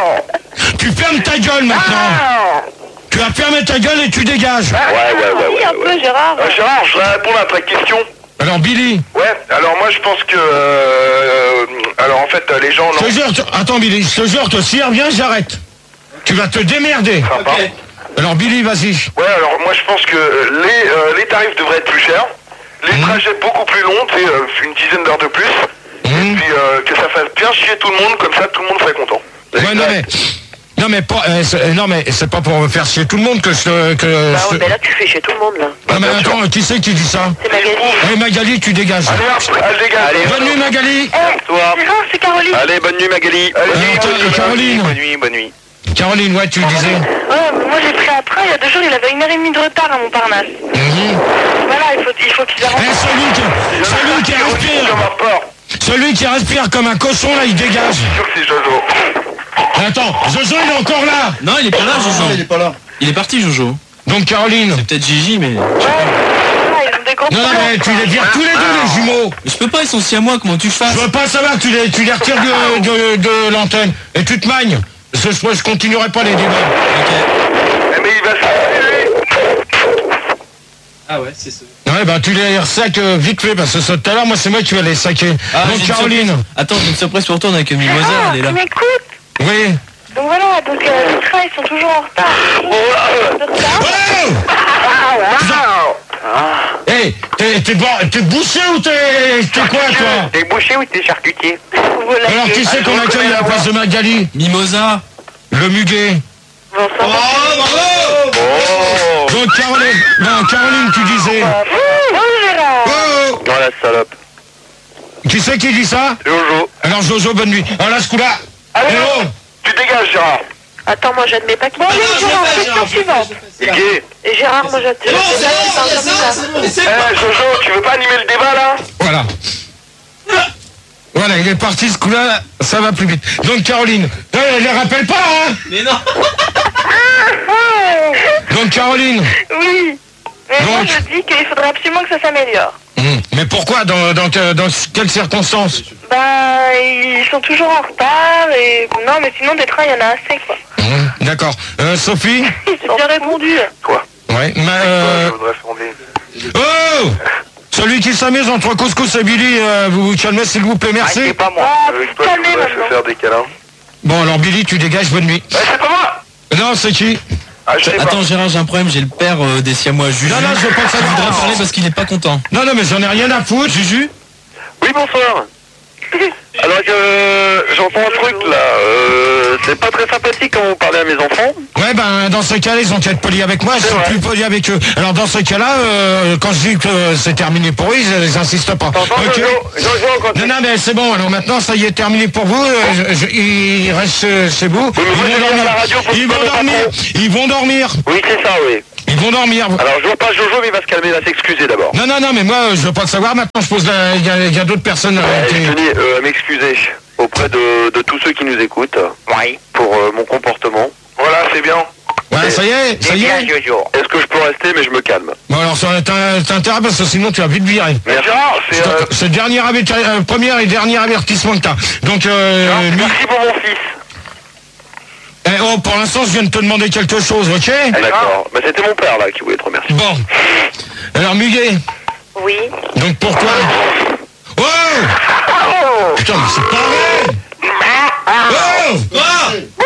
Tu fermes ta gueule maintenant. Tu vas fermer ta gueule et tu dégages. Ouais, ouais, ouais, Oui, ouais. un ouais. peu, Gérard. Euh, Gérard, je vais répondre à ta question. Alors Billy, Ouais, alors moi je pense que... Euh, alors en fait, euh, les gens... je Non, te jure, te- attends Billy, je te jure, te s'y reviens, j'arrête. Tu vas te démerder. sympa. Alors Billy, vas-y. Ouais, alors moi je pense que euh, les, euh, les tarifs devraient être plus chers, les Mmh. trajets beaucoup plus longs, tu sais, euh, une dizaine d'heures de plus, Mmh. et puis euh, que ça fasse bien chier tout le monde, comme ça tout le monde serait content. Ouais, non mais, non mais pas, euh, c'est- euh, non mais c'est pas pour faire chier tout le monde que je, que. Bah je- ouais, mais là, tu fais chez tout le monde, là. Non mais bien sûr. attends, qui c'est qui dit ça? C'est Magali. Eh Magali, tu dégages. Allez hop, allez les gars, allez, Bonne nuit Magali. Bonsoir. Gérard, c'est Caroline. Allez, bonne nuit Magali. Allez, Euh, bonne Ca- nuit, Caroline. Bonne nuit, bonne nuit. Caroline, ouais, tu disais. Ouais, mais moi, j'ai pris un train, il y a deux jours, il avait une heure et demie de retard à Montparnasse. Mhm. Voilà, il faut, il faut qu'ils Eh, avancent. celui qui, celui qui respire, Comme un porc. celui qui respire comme un cochon là, il dégage. Sûr que c'est Jojo. Attends, Jojo il est encore là. Non, il est pas là, Jojo. Il est pas là. Il est parti, Jojo. Donc Caroline. C'est peut-être Gigi, mais... Ouais, voilà, ils ont des gros Non, non, mais tu les vires tous les deux les jumeaux. Mais je peux pas, ils sont si à moi, comment tu Je fasses? veux pas savoir, tu les, tu les retires de, de, de l'antenne. Et tu te magnes. Parce que je, je continuerai pas les débats. Ok. Eh, mais il va se... Ah ouais, c'est ça. Ouais, bah tu les ressacs euh, vite fait, parce que ça, tout à l'heure, moi c'est moi qui vais les saquer. Ah, Donc j'ai une Caroline. surprise. Attends, j'ai une surprise pour toi, on a que Mimosa, Ah, elle est là. tu m'écoutes. Oui. Donc voilà, donc euh, les trains, ils sont toujours en retard. De retard. Oh Hey, t'es, t'es, bo- t'es bouché ou t'es, t'es quoi toi? T'es bouché ou t'es charcutier? Voilà. Alors qui c'est qu'on accueille à la place de Magali? Mimosa. Le muguet. Bon, ça va. Oh. Donc Caroline, non, Caroline tu disais. Bonjour, Gérard. Oh Non, la salope. Qui c'est qui dit ça? Jojo. Alors Jojo, bonne nuit. Alors là ce coup-là. Allez, Eh oh. tu dégages, Gérard. Attends, moi, j'admets pas qu'il... Bon, allez, Gérard, question suivante. Et qui? Et Gérard, moi, j'admets pas qu'il parle comme ça. Eh, Jojo, tu veux pas animer le débat, là? Voilà. Voilà, il est parti ce coup-là, ça va plus vite. Donc Caroline, euh, elle les rappelle pas, hein? Mais non. Donc Caroline. Oui. Mais moi, Donc- je dis qu'il faudrait absolument que ça s'améliore. Hum, Mais pourquoi? Dans, dans, que- dans quelles circonstances? Ben, ils sont toujours en retard et... Non, mais sinon, des trains, il y en a assez, quoi. Hum, D'accord. Euh, Sophie? C'est bien répondu. Quoi? Ouais. Ma, Euh... euh... Je voudrais fonder. Oh! Celui qui s'amuse entre Couscous et Billy, euh, vous vous calmez s'il vous plaît, Ah, merci. c'est pas moi. Ah, Avec vous toi, je calmez voudrais se maintenant. faire des câlins. Bon alors Billy, tu dégages, bonne nuit. Eh, c'est pas moi! Non, c'est qui? Ah, je sais pas. Attends, Gérard, j'ai un problème, j'ai le père euh, des Siamois, Juju. Non, non, je veux pas Je voudrais savoir. parler parce qu'il est pas content. Non, non, mais j'en ai rien à foutre. Juju? Oui, bonsoir. Alors que j'entends un truc là, euh, c'est pas très sympathique quand vous parlez à mes enfants. Ouais, ben dans ce cas-là, ils ont qu'à être polis avec moi, ils sont plus polis avec eux. Alors dans ce cas-là, euh, quand je dis que c'est terminé pour eux, ils, ils insistent pas. Ok. Jojo, Jojo, quand Non, non, mais c'est bon, alors maintenant ça y est terminé pour vous, euh, je- je- ils restent euh, chez vous, mais ils moi, je vont viens à dormir, la radio pour ils te vont parler dormir, pas ils vont dormir, Oui, c'est ça, oui. ils vont dormir. Alors je vois pas Jojo, mais il va se calmer, il va s'excuser d'abord. Non, non, non, mais moi euh, je veux pas le savoir, maintenant je pose la... il y a, il y a d'autres personnes euh, Ouais, qui... je tenais euh, à m'excuser auprès de, de tous ceux qui nous écoutent Oui. pour euh, mon comportement. Voilà, c'est bien. Ouais, ça y est, ça C'est y bien, est. Jojo. Est-ce que je peux rester, mais je me calme. Bon alors ça t'as t'as intérêt parce que sinon tu vas vite virer. Mais Gérard, c'est... euh, C'est le dernier averti- euh, premier et dernier avertissement que t'as. Donc euh, Gérard, mi- merci pour mon fils. eh, oh, pour l'instant je viens de te demander quelque chose, ok? D'accord. Mais c'était mon père là qui voulait te remercier. Bon. Alors Muguet, Oui. donc pour toi. Oh putain, mais c'est pas vrai. Oh Quoi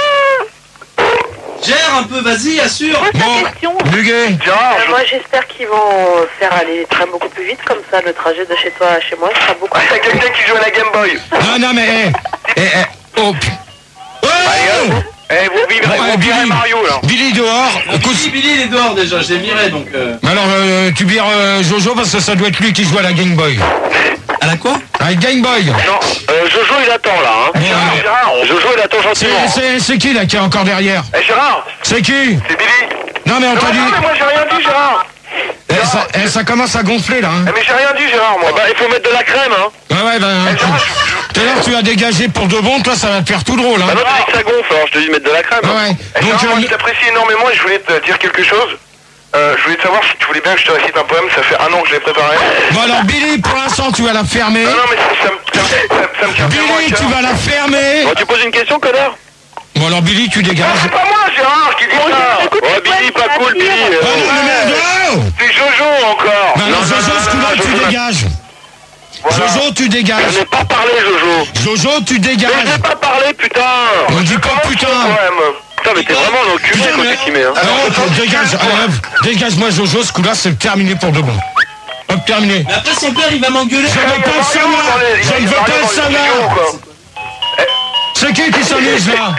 Gère un peu, vas-y, assure. Bon, question. Muguet. Gérard, Euh, je... moi j'espère qu'ils vont faire aller les trains beaucoup plus vite, comme ça le trajet de chez toi à chez moi sera beaucoup Ah, il y a quelqu'un qui joue à la Game Boy. Non, non, mais eh, eh, eh, oh, pu- oh Eh, vous vivrez, Bon, eh, vous virez Billy, Mario là. Billy dehors. Écoute, Billy, Billy, il est dehors déjà, je l'ai viré donc. Euh... alors euh, tu vires euh, Jojo parce que ça doit être lui qui joue à la Game Boy. À la quoi À la Game Boy. Non, euh, Jojo il attend là. Hein. Ouais, Gérard, ouais. Gérard, Jojo il attend C'est, gentiment. c'est, c'est qui là qui est encore derrière? Eh Gérard, C'est qui? c'est Billy. Non mais on Non, t'a non, dit. mais moi j'ai rien dit Gérard. Eh, ça, eh, ça commence à gonfler là. Hein. Eh, mais j'ai rien dit Gérard moi. Bah il faut mettre de la crème hein. Ouais ouais ben. Eh, Gérard, Tout à l'heure tu as dégagé pour de bon, toi ça va te faire tout drôle. Hein. Bah non, t'as dit que ça gonfle, alors je te dis de mettre de la crème. Ouais. Eh, Donc Gérard, moi euh, je t'apprécie énormément et je voulais te dire quelque chose. Euh, je voulais te savoir si tu voulais bien que je te récite un poème, ça fait un an que je l'ai préparé. bon alors Billy pour l'instant tu vas la fermer. Non, non, mais ça, ça me tient, ça, ça me tient tellement à Billy cœur. tu vas la fermer. Bon, tu poses une question, connard? Bon alors Billy tu Non, dégages. c'est pas moi, Gérard, qui dit ça. écoute, Oh, c'est Billy, quoi, pas c'est cool, à Billy. dire. euh, Oh non mais merde. Oh C'est Jojo encore. non, non, Jojo ce coup-là tu Jojo, dégages. voilà. Jojo tu Je dégages. n'ai pas parlé, Jojo. Jojo tu Mais je dégages. n'ai pas parlé, putain. On dit pas Comment putain. tu fais, quand même Putain, mais t'es vraiment un enculé Putain, quand mais- tu t'y mets. Hein. Alors, hop, dégage, allez, hop, dégage-moi Jojo, ce coup-là c'est terminé pour de bon. Hop, terminé. Mais après son père il va m'engueuler. Je ne veux pas le savoir. Je ne veux pas le savoir. C'est qui qui s'amuse là?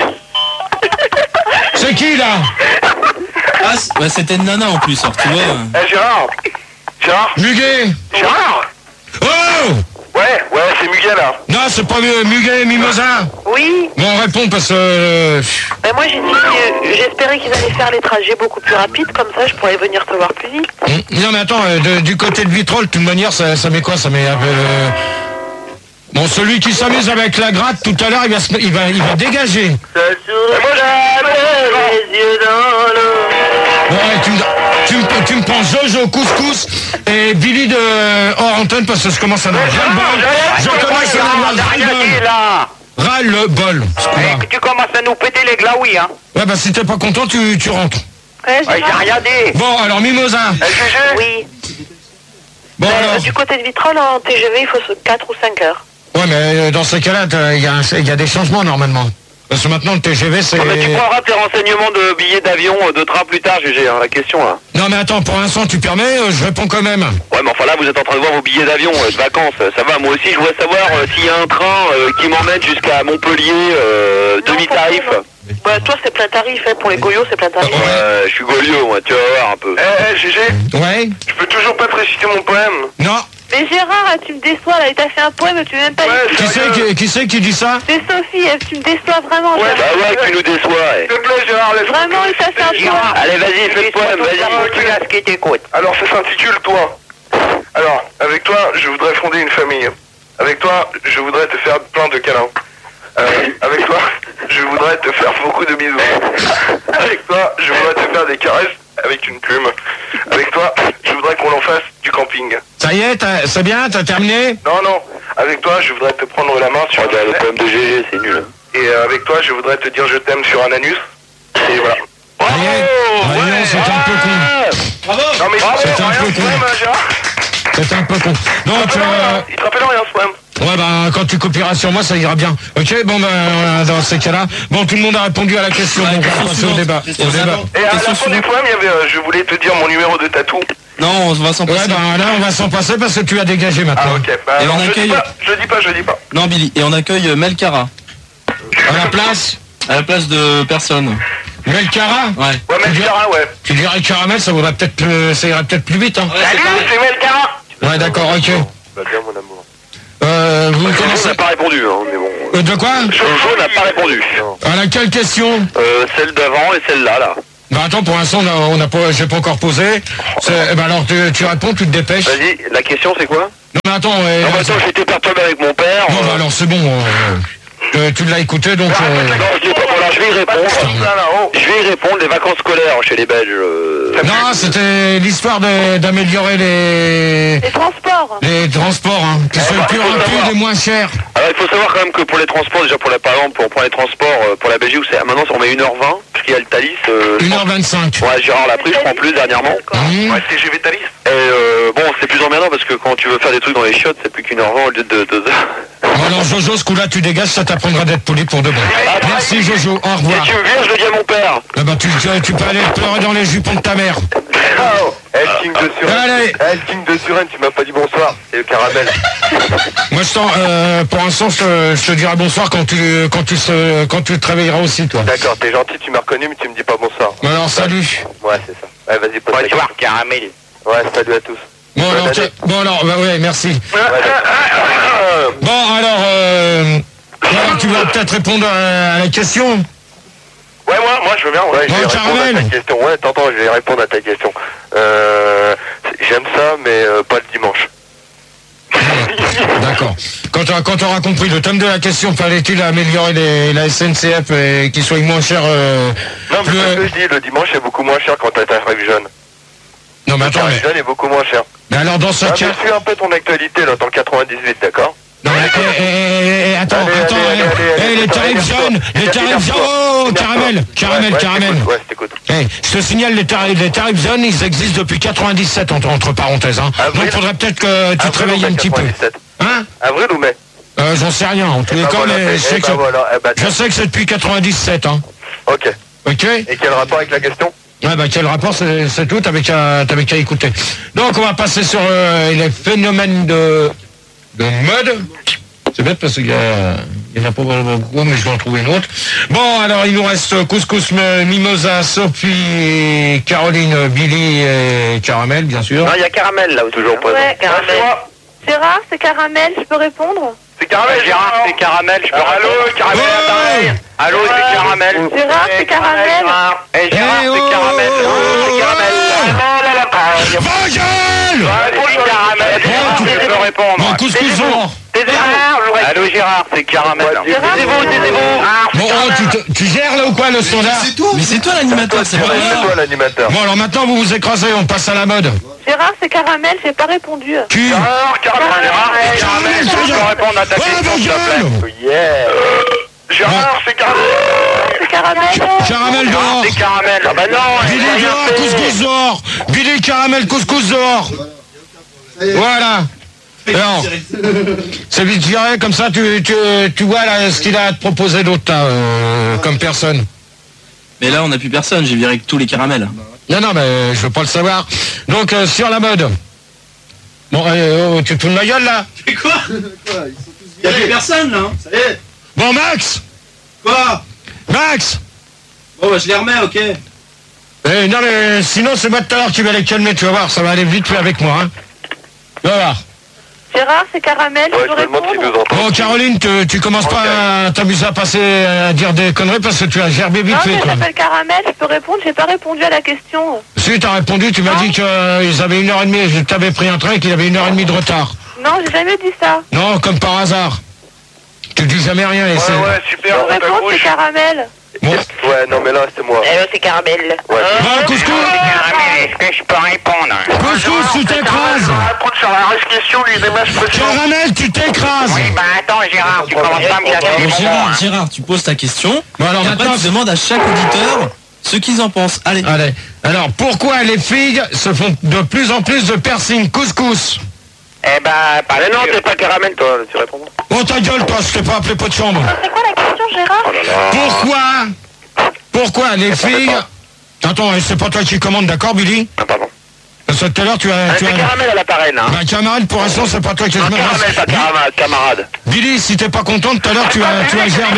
C'est qui là? Ah, c- ouais, c'était une nana en plus, alors tu vois. Eh, Gérard. Gérard. Muguet. Gérard. Oh Ouais, ouais, c'est Muguet là. non, c'est pas Mu- Muguet, Mimosa. Oui. Bon, réponds parce que... euh, Ben moi j'ai dit que j'espérais qu'ils allaient faire les trajets beaucoup plus rapides, comme ça je pourrais venir te voir plus vite. hum, non mais attends, euh, de- du côté de Vitrolles, de toute manière, ça, ça met quoi? Ça met... euh, Bon, celui qui s'amuse avec la gratte, tout à l'heure, il va, se- il va, il va dégager. Et moi, j'ai... Les yeux dans l'eau. Bon, ouais, tu, me- tu, me- tu me prends Jojo couscous et Billy de hors antenne parce que je commence à avoir ras-le-bol. Je commence à avoir Rien dit ras-le-bol. là. Ras-le-bol, ce coup-là. Eh, que tu commences à nous péter les glaouis, hein. Ouais, bah si t'es pas content, tu, tu rentres. Ouais, Ouais, j'ai rien dit. Bon, alors Mimosa. Eh, G G. Oui. Bon, Ben, alors. du côté de Vitrolles, en T G V, il faut quatre ou cinq heures. Ouais, mais euh, dans ces cas-là, t'as- il y, a un- il y a des changements normalement. Parce que maintenant, le T G V, c'est... Mais tu prendras tes renseignements de billets d'avion, euh, de train plus tard, G G, hein, la question là. Non, mais attends, pour l'instant, tu permets, euh, je réponds quand même. Ouais, mais enfin là, vous êtes en train de voir vos billets d'avion, euh, de vacances, euh, ça va. Moi aussi, je voudrais savoir euh, s'il y a un train euh, qui m'emmène jusqu'à Montpellier, euh, Non, demi-tarif. pas trop, Bah, toi, c'est plein tarif, hein. Pour les goyots, c'est plein tarif. Ouais, je suis Goliot, moi, tu vas voir un peu. Eh, eh, G G, Ouais? je peux toujours pas te réciter mon poème. Non. Mais Gérard, tu me déçois, là. Il t'a fait un poème, tu veux même pas Ouais, dire. Qui c'est qui, qui, c'est qui dit ça? C'est Sophie, elle, tu me déçois vraiment. Ouais, Gérard. bah ouais, tu nous déçois, eh. S'il te plaît, Gérard, laisse-moi. Vraiment, il t'a fait un Gérard, poème. Allez, vas-y, fais le poème, vas-y. Tu laisses qui t'écoute. Alors ça s'intitule Toi. Alors, avec toi, je voudrais fonder une famille. Avec toi, je voudrais te faire plein de câlins. Euh, avec toi, je voudrais te faire beaucoup de bisous. Avec toi, je voudrais te faire des caresses avec une plume. Avec toi, je voudrais qu'on en fasse du camping. Ça y est, t'as- c'est bien, t'as terminé? Non, non, avec toi, je voudrais te prendre la main sur un Regarde, le anus. poème de G G, c'est nul. Et euh, avec toi, je voudrais te dire je t'aime sur un anus. Et voilà. Ça y est. Ah, non, c'est un peu con. Bravo. Non mais c'est il te un rappelle peu rien ce con. poème, hein, Gérard. C'est un peu con. Donc, euh, Il te rappelle rien ce poème. ouais, bah, quand tu copieras sur moi, ça ira bien. Ok, bon, ben, euh, dans ces cas-là. Bon, tout le monde a répondu à la question. Ouais, donc, on question va passer au suivante. débat. Question Au débat. suivante. Et à la Question fin du suivante. poème, il y avait euh, je voulais te dire mon numéro de tatou. Non, on va s'en Ouais, passer. ben là, on va s'en passer parce que tu as dégagé maintenant. Ah, ok. Bah, Et alors, on je accueille- dis pas, je dis pas, je dis pas. Non, Billy. Et on accueille euh, Melkara. À la place À la place de personne. Melkara. Ouais. Ouais, Melkara, ouais. Tu dirais caramel, ça vaudrait peut-être plus- ça irait peut-être plus vite, hein. Salut, c'est Melkara. Ouais, d'accord, ok. Bah bien, mon amour. Euh, vous Jojo connaissez... n'a pas répondu, hein, mais bon. Euh, de quoi? Jojo n'a pas répondu. À laquelle question? Euh, celle d'avant et celle-là, là. Bah attends, pour l'instant, on a, on a pas, j'ai pas encore posé. C'est- eh ben alors, tu, tu réponds, tu te dépêches. Vas-y, la question c'est quoi? Non, mais attends, ouais, Non, mais attends, j'étais perturbé avec mon père. non, euh, bah alors c'est bon. euh, euh, tu l'as écouté, donc... euh, Non, je dis pas, voilà, je vais y répondre. Là, là-haut. Je vais y répondre, les vacances scolaires chez les Belges. euh, Non, c'était l'histoire de- d'améliorer les... Les transports. les transports, hein, qui soient bah, plus faut savoir. rapides et moins chers. Alors il faut savoir quand même que pour les transports, déjà pour la, par exemple, pour prendre les transports euh, pour la Belgique, c'est, maintenant on met une heure vingt, parce qu'il y a le Thalys. Euh, une heure vingt-cinq. Ouais, Gérard l'a pris, je prends plus dernièrement. Mmh. Ouais, T G V Thalys. Et euh, bon, c'est plus emmerdant parce que quand tu veux faire des trucs dans les chiottes, c'est plus qu'une heure vingt au lieu de deux heures. Bon, alors Jojo, ce coup-là, tu dégages, ça t'apprendra d'être poli pour de bon. Merci Jojo, au Si revoir. tu me vires, je le dis à mon père. Ah bah, tu, tu, tu peux aller pleurer dans les jupons de ta mère. Oh, El King de Suren. Allez. El King de Suren, tu m'as pas dit bonsoir. C'est le caramel. Moi, je t'en, euh, pour l'instant, je te, je te dirai bonsoir quand tu, quand tu, se, quand tu te réveilleras aussi, toi. D'accord, t'es gentil, tu m'as reconnu, mais tu me dis pas bonsoir. Bon, alors, salut. Ouais, c'est ça. Ouais, vas-y, pose ta question. Bonsoir, caramel. Ouais, salut à tous. Bon, Bonne alors, année. tu- bon, alors, bah ouais, merci. Ouais, Bon, alors, euh, alors, tu vas peut-être répondre à, à la question. Ouais, moi, moi, je veux bien. Ouais, je Bon, vais répondre caramel. à ta question. Ouais, t'entends, je vais répondre à ta question. Euh, j'aime ça, mais euh, pas le dimanche. D'accord. Quand tu quand auras compris le thème de la question, fallait-il améliorer les, la S N C F et qu'ils soient moins chers euh, Non, mais plus, c'est ce euh, que je dis, le dimanche est beaucoup moins cher quand t'as ta tarif jeune. Non, mais Le attends, tarif mais, jeune est beaucoup moins cher. mais alors dans ce Ah, cas... mais suis un peu ton actualité, là, dans le quatre-vingt-dix-huit, d'accord? Non, mais, eh, eh, eh, eh, attends, Allez, attends, allez, eh, allez, eh, allez, les allez, tarifs énerve-toi. jeunes, les tarifs Énerve-toi. jeunes, oh, Énerve-toi. caramel, caramel, Ouais, ouais, caramel. je t'écoute, ouais, je t'écoute. Eh, je te signale, les tarifs, les tarifs jeunes, ils existent depuis quatre-vingt-dix-sept, entre, entre parenthèses, hein. Avril. Donc, faudrait peut-être que tu te Avril ou réveilles mai un petit peu. quatre-vingt-dix-sept? Hein? Avril ou mai? Euh, j'en sais rien, en tous les Bah cas, voilà, mais eh je sais bah que, voilà, eh bah, je sais que c'est depuis quatre-vingt-dix-sept, hein. Ok. Ok? Et quel rapport avec la question? Ouais, bah, quel rapport, c'est c'est tout, t'avais qu'à t'avais qu'à écouter. Donc, on va passer sur euh, les phénomènes de, de mode. C'est bête parce qu'il y, a- il y en a pas beaucoup, mais je vais en trouver une autre. Bon, alors, il nous reste Couscous, M- Mimosa, Sophie, Caroline, Billy et Caramel, bien sûr. Non, il y a Caramel là, toujours présent. Ouais, Ah, c'est caramel. moi. Gérard, c'est caramel, je peux répondre? C'est caramel, Gérard, c'est caramel, je peux Allô, répondre. caramel, Ouais. attends. Allô, c'est caramel. Gérard, c'est caramel. Eh, Gérard, Eh, oh, c'est caramel. oh, oh, C'est caramel. Va, gueule! Oui, caramel. Gérard, tu- je peux répondre. Bon, Couscous, Taisez-vous. bon. Taisez-vous. Allô, Gérard, c'est caramel. Gérard, Taisez-vous, taisez-vous. Bon, oh, tu, te- tu gères là ou quoi, le standard? Mais c'est toi l'animateur, c'est pas C'est moi. toi l'animateur. Bon, alors maintenant, vous vous écrasez, on passe à la mode. Gérard, c'est caramel, j'ai pas répondu. Cul. Alors, caramel, Gérard, c'est caramel. Je peux répondre à ta Ouais, question, va, s'il te plaît. gueule! Yeah. Gérard, c'est caramel. C'est caramel. Caramel Gérard, dehors! c'est caramel. Ah bah non, Billy il a dehors, rien fait. couscous dehors! Billy caramel, couscous dehors! Voilà! Alors, c'est vite viré, comme ça tu, tu, tu vois là, ce qu'il a à te proposer d'autre là, euh, comme personne. Mais là, on n'a plus personne, j'ai viré que tous les caramels. Non, non, mais je veux pas le savoir. Donc, euh, sur la mode. Bon, euh, oh, tu te fous de ma gueule là? Mais quoi? Il y a plus personne là. Ça y est. Bon, Max! Quoi? Max! Bon, bah je les remets, ok. Eh, non, mais sinon, c'est moi tout à l'heure qui vais les calmer, tu vas voir, ça va aller vite fait avec moi, hein. Tu vas voir. Gérard, c'est caramel, Ouais, je je peux me demande s'il nous répondre? entend. Bon, Caroline, tu, tu commences pas à t'amuser à passer à dire des conneries parce que tu as gerbé vite Non, fait, mais quoi. j'appelle caramel, je peux répondre, j'ai pas répondu à la question. Si, t'as répondu, tu m'as dit qu'ils avaient une heure et demie, je t'avais pris un train et qu'il avait une heure et demie de retard. Non, j'ai jamais dit ça. Non, comme par hasard. Tu dis jamais rien, et Ouais, c'est... ouais, Je super, peux on répondre, c'est t'accroche. caramel. Bon, Ouais, non, mais là, c'est moi. Hello, c'est caramel. Ouais. bon, couscous, Caramel, est-ce que je peux répondre? couscous, tu t'écrases. Répondre sur la reste question, lui, des matchs précédents. Caramel, tu t'écrases. Oui, bah attends, Gérard, tu commences pas à me casser les Bon, bonbons, Gérard, hein. Gérard, tu poses ta question. Bon, alors et après, maintenant... tu demandes à chaque auditeur ce qu'ils en pensent. Allez. Allez, alors, pourquoi les filles se font de plus en plus de piercing? Couscous. Eh bah, parce Mais non, que- t'es pas Caramel, toi, tu réponds. Oh, ta gueule, toi, je t'ai pas appelé pot de chambre. C'est quoi la question, Gérard? Pourquoi Pourquoi les filles... Attends, c'est pas toi qui commande, d'accord, Billy? Ah, pardon. Parce que tout à l'heure, tu as... Ah, tu c'est as... caramel à l'appareil, là. Hein. Bah, camarade, pour l'instant, c'est pas toi qui... Non, caramel, pas camarade, camarade. Billy, si t'es pas content, tout à l'heure, tu as, tu as gerbé.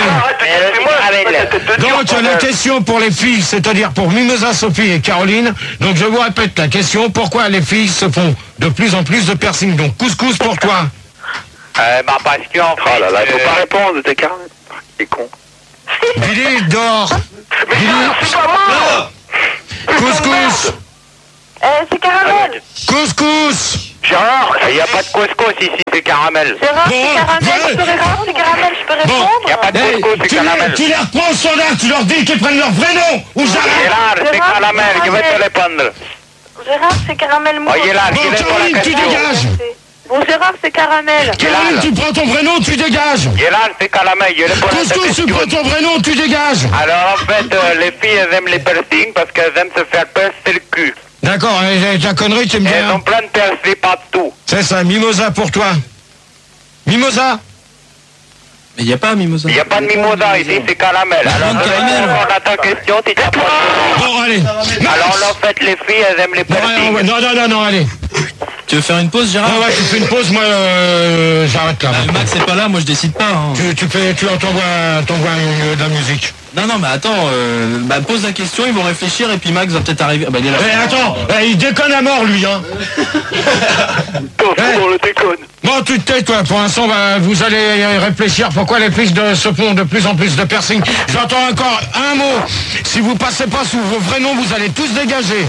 Donc, la question pour les filles, c'est-à-dire pour Mimosa, Sophie et Caroline. Donc, je vous répète la question. Pourquoi les filles se font de plus en plus de piercing? Donc, couscous pour toi. Euh, bah, parce qu'en fait... Oh là là, faut euh, pas répondre, t'es caramel. T'es con. Billy, dehors. Billy, C'est pas moi. couscous. Euh, c'est caramel. Couscous. Gérard, il n'y a pas de couscous ici, c'est caramel. Gérard, Bon, c'est caramel, ouais. je peux répondre, c'est caramel, je peux Bon. répondre. Il n'y a pas de Hey, couscous, c'est tu, les, caramel. tu les reprends au standard, tu leur dis qu'ils prennent leur vrai nom. Ou j'arrête. Gérard, c'est Gérard, caramel, je vais te répondre. Gérard, c'est caramel mou. Oh, Gérard, Bon, je réponds à Caroline, la tu question. dégages. Bon, Gérard, c'est caramel. Caroline, tu prends ton vrai nom, tu dégages. Gérard, c'est caramel, je réponds à la Couscous, tu question. prends ton vrai nom, tu dégages. Alors, en fait, euh, les filles, elles aiment les piercings parce qu'elles aiment se faire percer le cul. D'accord, euh, ta connerie, tu me dis. Elles ont plein de piercings partout. C'est ça, Mimosa pour toi. Mimosa. Mais il n'y a pas Mimosa. Il n'y a pas de mimosa ici, c'est caramel. Alors, de je vais caramel. répondre à ta question si t'as pas de... Bon, allez. Alors, là, en fait, les filles, elles aiment les Bon, allez, on va- piercings. non, non, non, non, allez. Tu veux faire une pause, Gérard? Ah ouais, tu fais une pause, moi, euh, j'arrête là. Ah, Max c'est pas là, moi je décide pas. Hein. Tu, tu fais, tu t'envoies, t'envoies une- de la musique. Non, non, mais attends, euh, bah, pose la question, ils vont réfléchir et puis Max va peut-être arriver. Ah, bah, il est là. Eh, attends, eh, il déconne à mort, lui, hein. On le déconne. Bon, tu te tais, toi, pour l'instant, bah, vous allez réfléchir pourquoi les filles de, se font de plus en plus de piercing. J'entends encore un mot. Si vous passez pas sous vos vrais noms, vous allez tous dégager.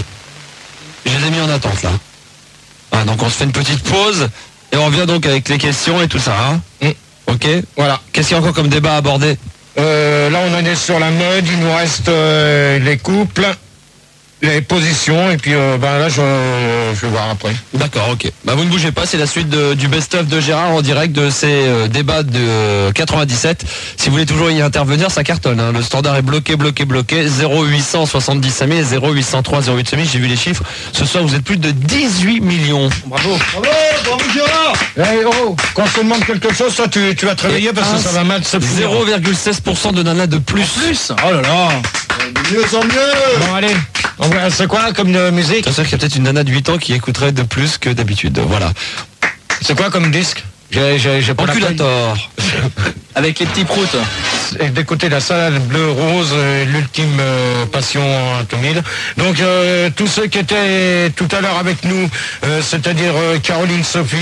Je les ai mis en attente là. Ah, donc on se fait une petite pause et on revient donc avec les questions et tout ça. Hein Mm. Ok. Voilà. Qu'est-ce qu'il y a encore comme débat à aborder? Euh, là, on en est sur la mode, il nous reste euh, les couples, les positions, et puis euh, ben là, je, je vais voir après. D'accord, ok. Bah vous ne bougez pas, c'est la suite de- du best-of de Gérard en direct de ces euh, débats de euh, quatre-vingt-dix-sept. Si vous voulez toujours y intervenir, ça cartonne. Hein. Le standard est bloqué, bloqué, bloqué. zéro huit cent soixante-dix mille, zéro huit cent trois, zéro huit mille. J'ai vu les chiffres. Ce soir, vous êtes plus de dix-huit millions. Bravo. Bravo, bravo Gérard. Eh oh, quand je te demande quelque chose, toi, tu, tu vas te réveiller parce que ça va mal se finir. zéro virgule seize pour cent de nanas de plus. Plus. Oh là là. De mieux en mieux. Bon, allez. On va- C'est quoi comme euh, musique? C'est sûr qu'il y a peut-être une nana de huit ans qui écouterait de plus que d'habitude. Voilà. C'est quoi comme disque? J'ai, j'ai, j'ai pas la feuille. Enculator. Avec les petits proutes. Et d'écouter la salle bleu rose, euh, l'ultime euh, passion en tout mille. Donc euh, tous ceux qui étaient tout à l'heure avec nous, euh, c'est-à-dire euh, Caroline, Sophie,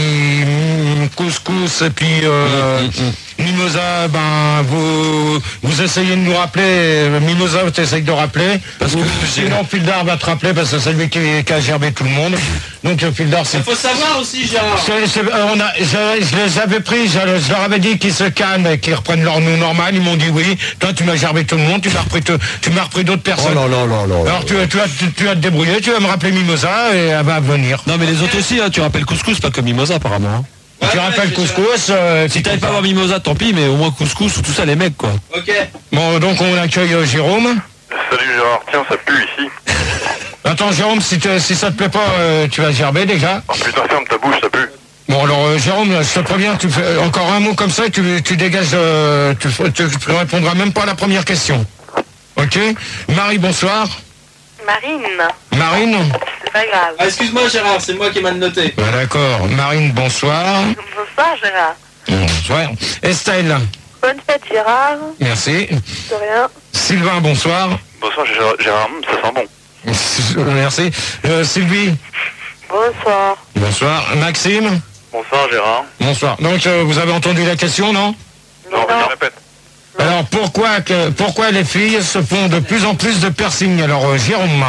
mm, Couscous et puis euh, Mimosa, ben vous vous essayez de nous rappeler. euh, Mimosa, tu essayes de rappeler. Parce que sinon Fildar va te rappeler parce que c'est lui qui, qui a gerbé tout le monde. Donc euh, Fildar, c'est. Faut savoir aussi, Gérard. C'est- c'est- euh, on a, je, je les avais pris, je, je leur avais dit qu'ils se calment et qu'ils reprennent leur nom normal. Ils m'ont dit oui. Toi, tu m'as gerbé tout le monde, tu m'as repris, te- tu m'as repris d'autres personnes. Oh là là là là là. Alors tu, tu, vas, tu, tu vas te débrouiller, tu vas me rappeler Mimosa et elle va venir. Non mais les autres aussi, hein, tu rappelles Couscous, pas comme Mimosa apparemment. Hein. tu rappelles Couscous. Euh, Si t'avais pas voir Mimosa, tant pis, mais au moins Couscous ou tout ça, les mecs quoi. Ok. Bon, donc on accueille euh, Jérôme. Salut Gérard, tiens, ça pue ici. Attends, Jérôme, si, te- si ça te plaît pas, euh, tu vas gerber déjà. Oh putain, ferme ta bouche, ça pue. Bon, alors euh, Jérôme, je te préviens, tu fais encore un mot comme ça et tu, tu dégages, euh, tu, tu, tu répondras même pas à la première question. Ok? Marie, bonsoir. Marine, Marine? c'est pas grave. Ah, excuse-moi, Gérard, c'est moi qui ai mal noté. Ouais, d'accord. Marine, bonsoir. Bonsoir Gérard. Bonsoir. Estelle, Bonne fête Gérard. merci. De rien. Sylvain, bonsoir. Bonsoir Gérard, Gérard, hum, ça sent bon. Merci. Euh, Sylvie, Bonsoir. bonsoir. Maxime, Bonsoir Gérard. bonsoir. Donc, euh, vous avez entendu la question, non? Non, je répète. Alors, pourquoi, que, pourquoi les filles se font de plus en plus de piercing? Alors, euh, Jérôme.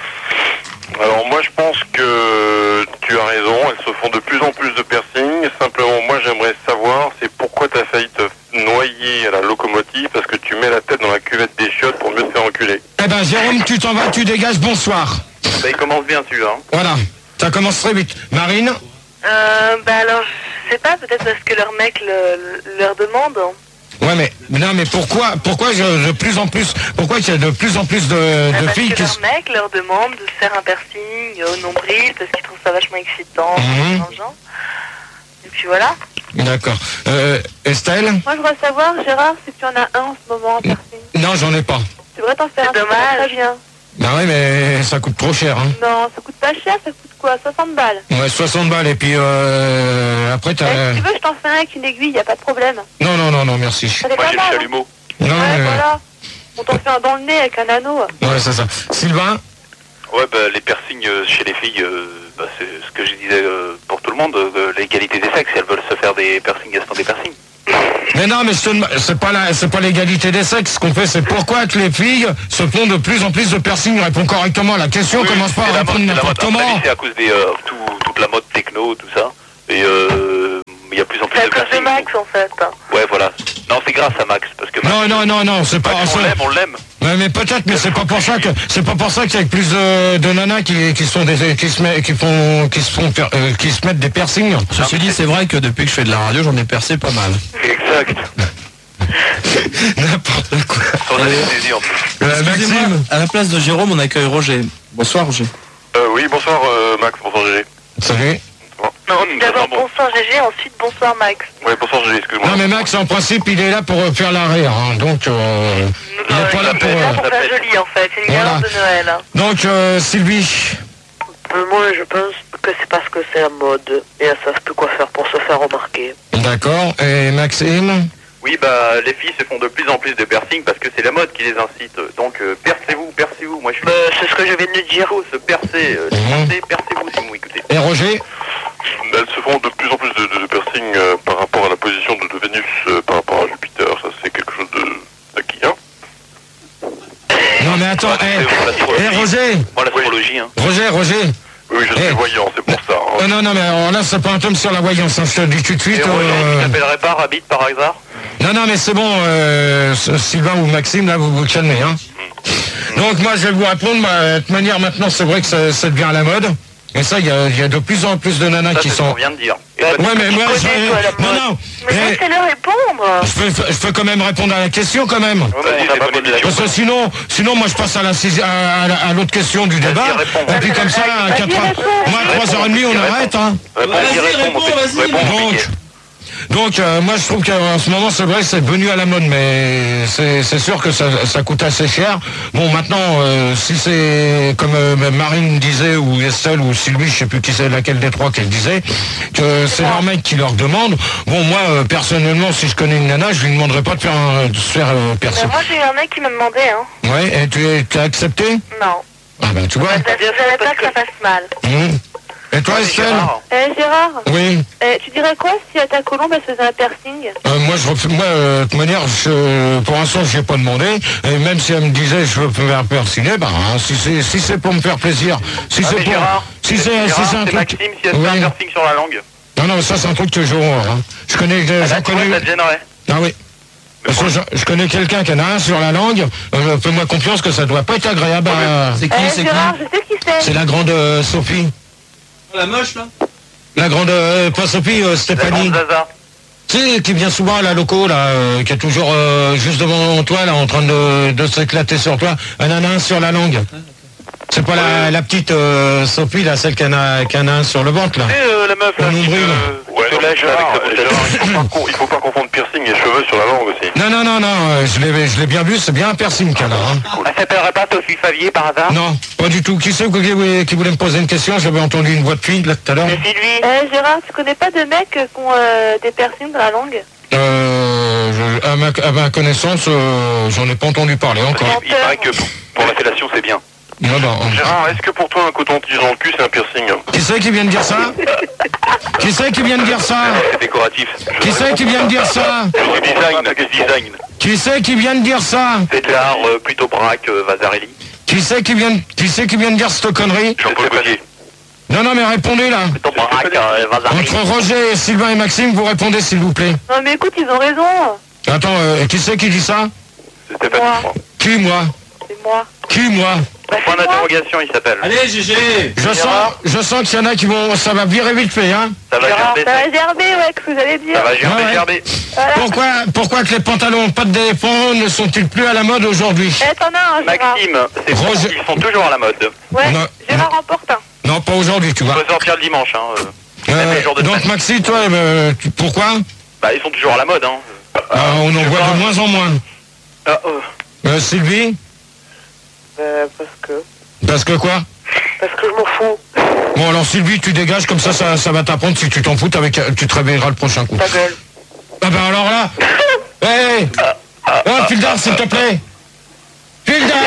Alors moi je pense que tu as raison, elles se font de plus en plus de piercing. Simplement moi j'aimerais savoir c'est pourquoi tu as failli te noyer à la locomotive parce que tu mets la tête dans la cuvette des chiottes pour mieux te faire enculer. Eh ben, Jérôme, tu t'en vas, tu dégages, bonsoir. Ça il commence bien celui-là. Hein. Voilà, ça commence très vite. Marine? Euh, bah alors, je sais pas, peut-être parce que leur mec le, le- leur demande. Ouais, mais non, mais pourquoi, pourquoi je- de plus en plus, pourquoi il y a de plus en plus de, Ah, de parce filles que qui leur se... mec leur demande de se faire un piercing au nombril parce qu'ils trouvent ça vachement excitant, Mhm. dans le genre. Et puis voilà. D'accord. Euh, Estelle? Moi, je voudrais savoir, Gérard, si tu en as un en ce moment, un piercing. Non, j'en ai pas. Tu devrais t'en faire un. C'est dommage. Très bien. Bah oui, mais ça coûte trop cher, hein. Non, ça coûte pas cher, ça coûte quoi, soixante balles. Ouais, soixante balles, et puis euh, après t'as... Eh, si tu veux, je t'en fais un avec une aiguille, y a pas de problème. Non, non, non, non, merci. Ça fait Moi pas j'ai mal, le hein. chalumeau. Non, Ouais, mais- voilà. On t'en fait un dans le nez avec un anneau. Ouais, c'est ça. Sylvain? Ouais, bah les piercings euh, chez les filles, euh, bah, c'est ce que je disais euh, pour tout le monde, euh, l'égalité des sexes, elles veulent se faire des piercings, elles se font des piercings. Mais non, mais je te dem- c'est pas la, c'est pas l'égalité des sexes. Ce qu'on fait, c'est pourquoi que les filles se font de plus en plus de piercings. Réponds correctement à la question. Oui, Commence pas c'est à la répondre mode, c'est la n'importe mode. À mon comment. avis, c'est à cause des euh, tout- toute la mode techno, tout ça. Et euh, il y a plus en plus C'est à de cause de piercings. Max, en fait. Ouais, voilà. Non, c'est grâce à Max, parce que Max, Non, non, non, non, c'est pas. Max, on c'est- l'aime, on l'aime. Ouais, mais peut-être, mais c'est pas pour ça que c'est pas pour ça qu'il y a plus de, de nanas qui, qui sont des qui se met- qui font qui se font per- euh, qui se mettent des piercings. Ceci dit, c'est vrai que depuis que je fais de la radio, j'en ai percé pas mal. Exact. N'importe quoi. Sans anesthésie en plus. Euh, Excusez-moi, Maxime, à la place de Jérôme, on accueille Roger. Bonsoir Roger. Euh, oui, bonsoir euh, Max, bonsoir G G. salut. Non, Hum, d'abord bon. bonsoir G G, ensuite bonsoir Max. Ouais, bonsoir G G, excuse-moi. Non mais Max, en principe, il est là pour euh, faire l'arrière, hein, donc euh, il est pas là pour. Il est là euh, pour faire joli en fait, c'est une Voilà. guirlande de Noël. hein. Donc euh, Sylvie. Euh, Moi, je pense que c'est parce que c'est la mode et elles savent plus quoi faire pour se faire remarquer. D'accord. Et Maxime. Oui, bah les filles se font de plus en plus de piercings parce que c'est la mode qui les incite. Donc euh, percez-vous, percez-vous. Moi je suis. Euh, c'est ce que je viens de Il dire. faut se percer, euh, Mhm. percez, percez-vous si vous m'écoutez. Et Roger. Elles se font de plus en plus de, de, de piercings euh, par rapport à la position de, de Vénus euh, par rapport à Jupiter. Ça, c'est quelque chose de acquis, hein. Non mais attends. Ouais, Eh c'est l'astrologie. eh, Roger. Moi l'astrologie, hein. Roger, Roger. Oui, je suis Eh. voyant, c'est pour ça. Euh, Hein. non, non, mais alors là, c'est pas un tome sur la voyance, hein, je te le dis tout de Et suite. Roger, euh, tu t'appellerais pas Rabbit par hasard? Non, non, mais c'est bon, euh, Sylvain ou Maxime, là, vous vous calmez, hein. Donc, moi, je vais vous répondre, bah, de toute manière, maintenant, c'est vrai que ça, ça devient à la mode. Et ça, il y a, il y a de plus en plus de nanas Ça qui c'est ce qu'on sont... vient de dire. Et Ouais, toi, mais moi, connais, je... toi, la Non, mode. non, Mais eh, laissez-le répondre. je peux, je peux quand même répondre à la question, quand même. Ouais, mais on n'a pas posé la Parce que sinon, sinon, moi, je passe à la sixi- à, à la- à l'autre question du débat. réponds. Et puis, comme ça, à Vas-y, quatre heures, réponds. moi, à trois heures trente, on arrête, hein. Réponds, Vas-y, dis, réponds, réponds, mon petit- vas-y. réponds, mon Donc, piquet. donc euh, moi je trouve qu'en ce moment c'est vrai que c'est devenu à la mode, mais c'est c'est sûr que ça, ça coûte assez cher. Bon maintenant euh, si c'est comme euh, Marine disait ou Estelle ou Sylvie, je sais plus qui c'est laquelle des trois qu'elle disait, que c'est leur mec qui leur demande. Bon moi euh, personnellement si je connais une nana, je lui demanderais pas de faire un, de se faire euh, Mais percer. moi j'ai eu un mec qui m'a demandé, hein. Ouais, et tu es- tu as accepté? Non. Ah ben tu vois. Parce que je savais pas que ça fasse mal. Mmh. Et toi Estelle? Gérard, Eh Gérard, Oui. eh, tu dirais quoi si à ta colombe elle se faisait un piercing? Euh, moi, je, refais- moi euh, de toute manière, je, pour l'instant, je n'ai pas demandé. Et même si elle me disait, je veux me faire persiner, bah, hein, si c'est si c'est pour me faire plaisir, si Ah, c'est mais pour, Gérard, si c'est Gérard, si c'est un c'est truc, Maxime si elle se fait Oui. un piercing sur la langue. non, non, ça c'est un truc toujours. Hein. Je connais, Ah, j'en là, tu vois, connais. ça te gênerait. Ah oui. Parce que je, je connais quelqu'un qui en a un sur la langue. Euh, Fais-moi confiance que ça doit pas être agréable. à- C'est qui, Eh c'est qui? Gérard, je sais qui c'est. C'est la grande euh, Sophie. La moche là? La grande, euh, pas Sophie, euh, La Stéphanie. grande Zaza. Tu sais, qui vient souvent à la loco, là, euh, qui est toujours euh, juste devant toi, là, en train de, de s'éclater sur toi. Un nain sur la langue. C'est pas la, la petite euh, Sophie, là, celle qui en a, qui en a un sur le ventre, là. Tu sais, euh, la meuf là, Le qui nombril. te- Ouais, qui te non, lâche Gérard, avec sa bouche. Gérard, il faut pas con- il faut pas confondre piercing et cheveux sur la langue aussi. Non, non, non, non, euh, je l'ai je l'ai bien vu, c'est bien un piercing qu'elle a. Hein. Elle s'appellerait pas Sophie Favier par hasard? Non, pas du tout. Qui c'est qui, voulait- qui voulait me poser une question? J'avais entendu une voix de fille, là, tout à l'heure. C'est Sylvie. Eh Gérard, tu connais pas de mecs qui ont euh, des piercings dans la langue? Euh, je- à, ma, à ma connaissance, euh, j'en ai pas entendu parler encore. Il paraît que pour pour la fellation c'est bien. Non, non. Gérard, est-ce que pour toi un coton-tige dans le cul c'est un piercing? Qui c'est qui vient de dire ça? Qui c'est qui vient de dire ça? C'est décoratif. Qui c'est qui vient de dire ça? C'est du design, c'est du design. Qui c'est qui vient de dire ça? C'est de l'art euh, plutôt braque, euh, Vasarely. Qui c'est qui vient, qui c'est qui vient de dire cette connerie? Jean-Paul Gaultier. Non, non, mais répondez là. Plutôt braque, euh, Vasarely. Entre Roger, Sylvain et Maxime, vous répondez s'il vous plaît. Non mais écoute, ils ont raison. Attends, euh, qui c'est qui dit ça? C'est Stéphanie, Moi. je crois. Qui, moi? C'est moi. Qui, moi? Bah, Point c'est moi. d'interrogation, il s'appelle. Allez, G G! Je sens, je sens qu'il y en a qui vont, ça va virer vite fait, hein. Ça va Gérard, gerber, ça ça. va gerber, ouais, que vous allez dire. Ça va gerber, Ouais, ouais. gerber. Voilà. Pourquoi, pourquoi que les pantalons pas de défend ne sont-ils plus à la mode aujourd'hui? Eh, t'en as un, Gérard. Maxime, c'est Roger- ils sont toujours à la mode. Ouais, On a- Gérard emporte un. Non, pas aujourd'hui, tu On vois. peut sortir le dimanche, hein. euh. Euh, les jours de donc semaine. Maxi, toi, euh, tu- pourquoi? Bah, ils sont toujours à la mode, hein. Ah, on en voit de moins en moins. Ah, euh, Euh, Sylvie? Euh, parce que... Parce que quoi? Parce que je m'en fous. Bon, alors Sylvie, tu dégages, comme ça, ça, ça va t'apprendre. Si tu t'en fous, avec, tu te réveilleras le prochain coup. Ta gueule. Ah ben alors là... Hé hey. Oh, Fildar, s'il te plaît. Fildar.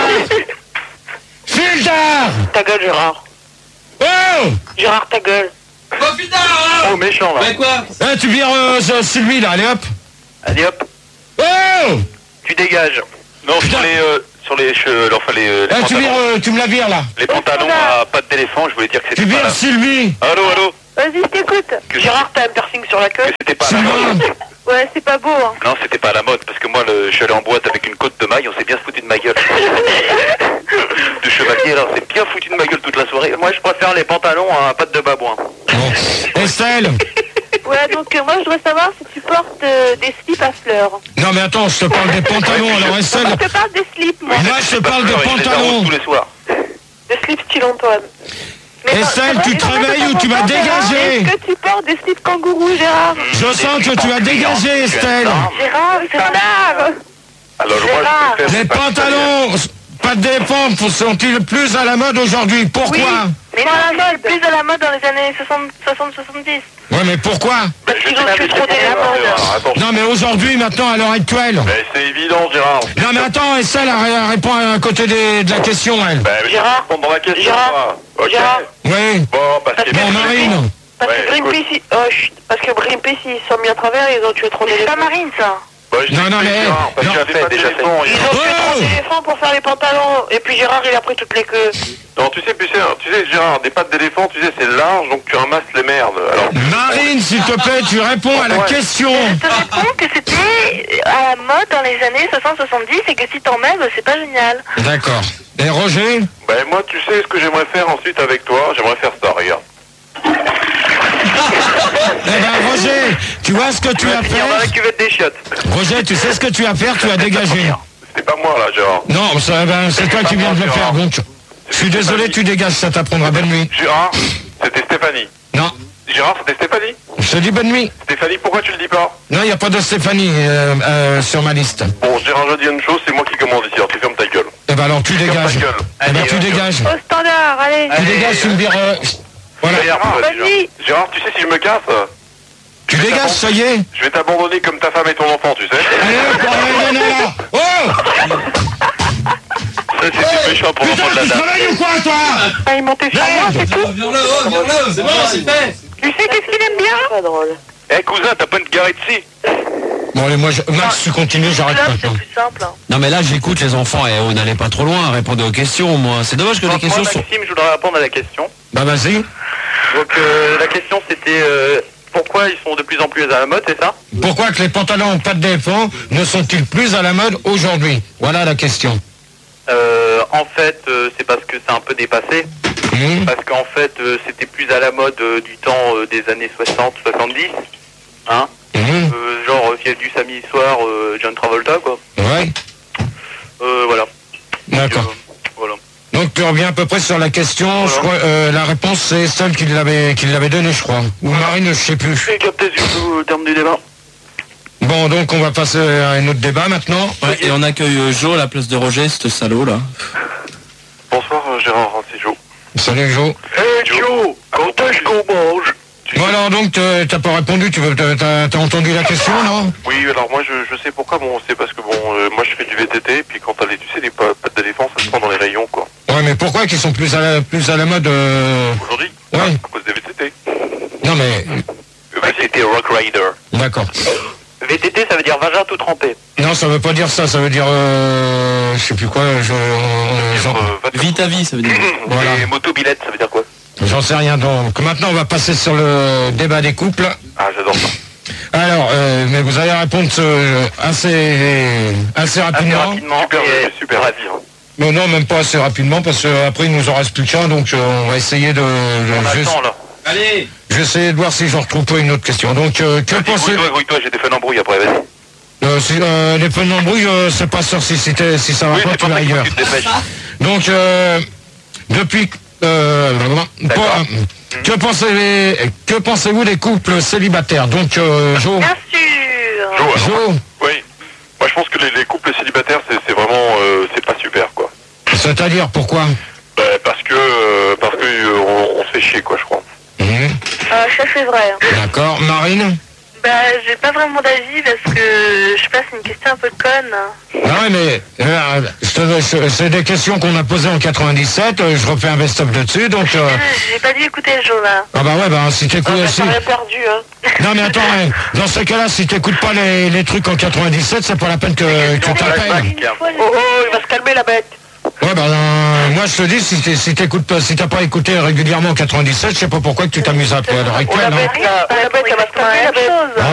Fildar. Ta gueule, Gérard. Oh. Gérard, ta gueule. Oh putain hein. Oh, méchant, là. Mais quoi? Eh, tu vires euh, Sylvie, là, allez hop. Allez, hop. Oh. Tu dégages. Non, sur les... Euh, sur les... Che... Enfin, les, les Eh, tu, pantalons. vires, euh, tu me la vires, là. Les pantalons à pattes d'éléphant, je voulais dire que c'était Tu pas vires là. Sylvie. Allô, allô. Vas-y, je t'écoute. Que Gérard, t'as un piercing sur la queue. que c'était pas à la Sylvain. mode. Ouais, c'est pas beau, hein. Non, c'était pas à la mode, parce que moi, le, je suis allé en boîte avec une côte de maille, on s'est bien foutu de ma gueule. De chevalier, là, on s'est bien foutu de ma gueule toute la soirée. Moi, je préfère les pantalons à pattes de babouin. Bon. Estelle. Ouais, donc euh, moi, je voudrais savoir si tu portes euh, des slips à fleurs. Non, mais attends, je te parle des pantalons. Alors, Estelle... Moi, je te parle des slips, moi. Moi, je te parle des Je les arrose pantalons. tous les soirs. Des slips style Antoine. Mais Estelle, non, tu c'est te vrai, réveilles c'est ou tu vas pas bon, Gérard. dégager? Est-ce que tu portes des slips kangourous, Gérard? Je sens que tu vas dégager, Estelle. Gérard, c'est Gérard. Alors, moi, Gérard. je préfère... Les pantalons, pas de défense, sont-ils plus à la mode aujourd'hui? Pourquoi? Oui, mais non, la mode, plus à la mode dans les années soixante soixante-dix. Ouais, mais pourquoi? Parce qu'ils ont sais tué pas, trop mais des c'est- modes. Attends, Non, mais aujourd'hui, maintenant, à l'heure actuelle. mais c'est évident, Gérard. Non, mais attends, Estelle, elle elle répond à côté des- de la question, elle. Ben, mais Gérard. je vais répondre à la question, Gérard. moi. Ok. Gérard. Oui. Bon, parce que... Bon, Marine. Parce Ouais, que Greenpeace, ils... oh, chut. Parce que Greenpeace, ils sont mis à travers, ils ont tué trop Mais c'est d'éléphants. pas Marine, ça. Bah, je Non, dis non, que mais- Gérard, parce non. qu'il y avait pas déjà fait. d'éléphants, Ils il- ont tué Oh trop d'éléphants pour faire les pantalons. Et puis Gérard, il a pris toutes les queues. Non, tu sais, tu sais, tu sais, Gérard, des pattes d'éléphant, tu sais, c'est large, donc tu ramasses les merdes. Alors, Marine, s'il te plaît, tu réponds à la Ouais. question. Je te réponds que c'était à la mode dans les années soixante soixante-dix et que si t'en mets, bah, c'est pas génial. D'accord. Et Roger? ben moi, tu sais ce que j'aimerais faire ensuite avec toi. J'aimerais faire ça, regarde. Eh ben, Roger, tu vois ce que tu vas finir dans la faire? cuvette des chiottes. Roger, tu sais ce que tu vas faire? Tu vas dégager. C'était pas moi, là, Gérard. Non, ça, ben, c'est toi qui viens de le faire, donc je suis désolé, tu dégages, ça t'apprendra. Bonne nuit. Gérard, c'était Stéphanie. Non, Gérard, c'était Stéphanie. je te dis bonne nuit. Stéphanie, pourquoi tu le dis pas? Non, il n'y a pas de Stéphanie euh, euh, sur ma liste. Bon, Gérard, je dis une chose, c'est moi qui commande ici, alors tu fermes ta gueule. Eh ben alors, tu Ferme ta dégages. gueule. Eh ben, Allez, tu euh, dégages. Au standard, allez. Tu dégages, tu me diras... euh, Voilà. Gérard, Vas-y. Gérard, tu sais, si je me casse, Tu dégages, ça y est. je vais t'abandonner comme ta femme et ton enfant, tu sais. Allez, hop, on va y aller là. Oh Ça, c'était méchant pour Putain, l'enfant de la tu te dame. réveilles ou quoi, toi? Ah, ils montaient sur moi, c'est tout. Viens-le, oh, viens-le, c'est bon, c'est fait. Tu sais qu'est-ce qu'il aime bien? Pas drôle. Eh, cousin, t'as pas une garette ici? Bon, allez, moi, je... Max, tu continues, j'arrête Là, c'est maintenant. plus simple. hein. Non mais là j'écoute les enfants et on n'allait pas trop loin, répondez aux questions moi. C'est dommage que les Moi, questions sont... Maxime, je voudrais répondre à la question. Bah, vas-y. Donc, euh, la question, c'était euh, pourquoi ils sont de plus en plus à la mode, c'est ça? Pourquoi que les pantalons en pattes d'éléphant ne sont-ils plus à la mode aujourd'hui? Voilà la question. Euh, en fait, euh, c'est parce que c'est un peu dépassé. Hum, Parce qu'en fait, euh, c'était plus à la mode euh, du temps euh, des années soixante soixante-dix. Hein hum, euh, Genre, euh, Fiel du samedi soir, euh, John Travolta, quoi. ouais, Euh, voilà. d'accord. Euh, voilà. Donc tu reviens à peu près sur la question. Je crois, euh, la réponse c'est celle qui l'avait qui l'avait donnée, je crois. Ou Marine, je sais plus. J'ai capté du coup au terme du débat. Bon, donc on va passer à un autre débat maintenant. Ouais, et on accueille euh, Joe à la place de Roger, ce salaud là. Bonsoir, euh, Gérard, c'est Joe. Salut Joe. Hey Joe, quand est-ce qu'on mange? Bon alors donc t'as t'as pas répondu, tu veux t'as t'as- t'as entendu la question, non? Oui, alors moi, je, je sais pourquoi. Bon, c'est parce que, bon, euh, moi, je fais du V T T, puis quand t'as les, tu sais, les pa- pattes d'éléphant, ça se prend dans les rayons, quoi. Ouais, mais pourquoi qu'ils sont plus à la plus à la mode euh... Aujourd'hui, Ouais. à cause des V T T. Non mais V T T Rock Rider. d'accord. V T T, ça veut dire vagin tout trempé. Non, ça veut pas dire ça, ça veut dire euh... je sais plus quoi. Je... euh, j'en- Euh, va te- Vite à vie, ça veut dire. Voilà. Et motobilette, ça veut dire quoi? J'en sais rien. Donc maintenant on va passer sur le débat des couples. Ah, j'adore ça. Alors, euh, mais vous allez répondre euh, assez, assez Assez rapidement. rapidement. Super, et- je suis super ravi. hein. Mais non, même pas assez rapidement, parce qu'après il nous en reste plus qu'un, donc euh, on va essayer de... On je, attend là. Allez. je vais essayer de voir si j'en retrouve pas une autre question. Donc, euh, que pensez... Grouille-toi, grouille-toi, j'ai des feux d'embrouille après, vas-y. Euh, si, euh, les feux d'embrouille, je sais pas sûr si, c'était- si ça va Oui, pas, c'est tu pas vas ça qu'il faut ailleurs. que tu te dépêches. Donc, euh, depuis... Euh, D'accord. pas- que pensez que pensez-vous des couples célibataires? Donc, euh, Jo, Bien sûr. Jo, alors, Jo, oui. Moi, je pense que les, les couples célibataires, c'est c'est vraiment... euh, c'est pas super, quoi. ça C'est-à-dire, pourquoi? Bah, parce que, euh, parce que euh, on, on se fait chier, quoi, je crois. Mmh. Euh, ça c'est vrai. hein. D'accord. Marine? Bah, j'ai pas vraiment d'avis parce que je sais pas, c'est une question un peu conne. Ah ouais, mais euh, je te- je- c'est des questions qu'on a posées en quatre-vingt-dix-sept, euh, je refais un best-of dessus, donc... euh, J'ai pas dû écouter le jour là. ah bah ouais, bah si t'écoutes... Ah, bah, si- t'as rien perdu, hein. Non mais attends, hein, dans ce cas-là, si t'écoutes pas les, les trucs en quatre-vingt-dix-sept, c'est pas la peine que, que t'appelles. Oh, oh, il va se calmer, la bête. Ouais, bah euh, moi je te dis, si t'es- si t'écoutes pas, si t'as pas écouté régulièrement en quatre-vingt-dix-sept, je sais pas pourquoi que tu t'amuses à à l'heure Oh, la actuelle. bête, Hein. là, oh, la bête, elle va se calmer, la bête.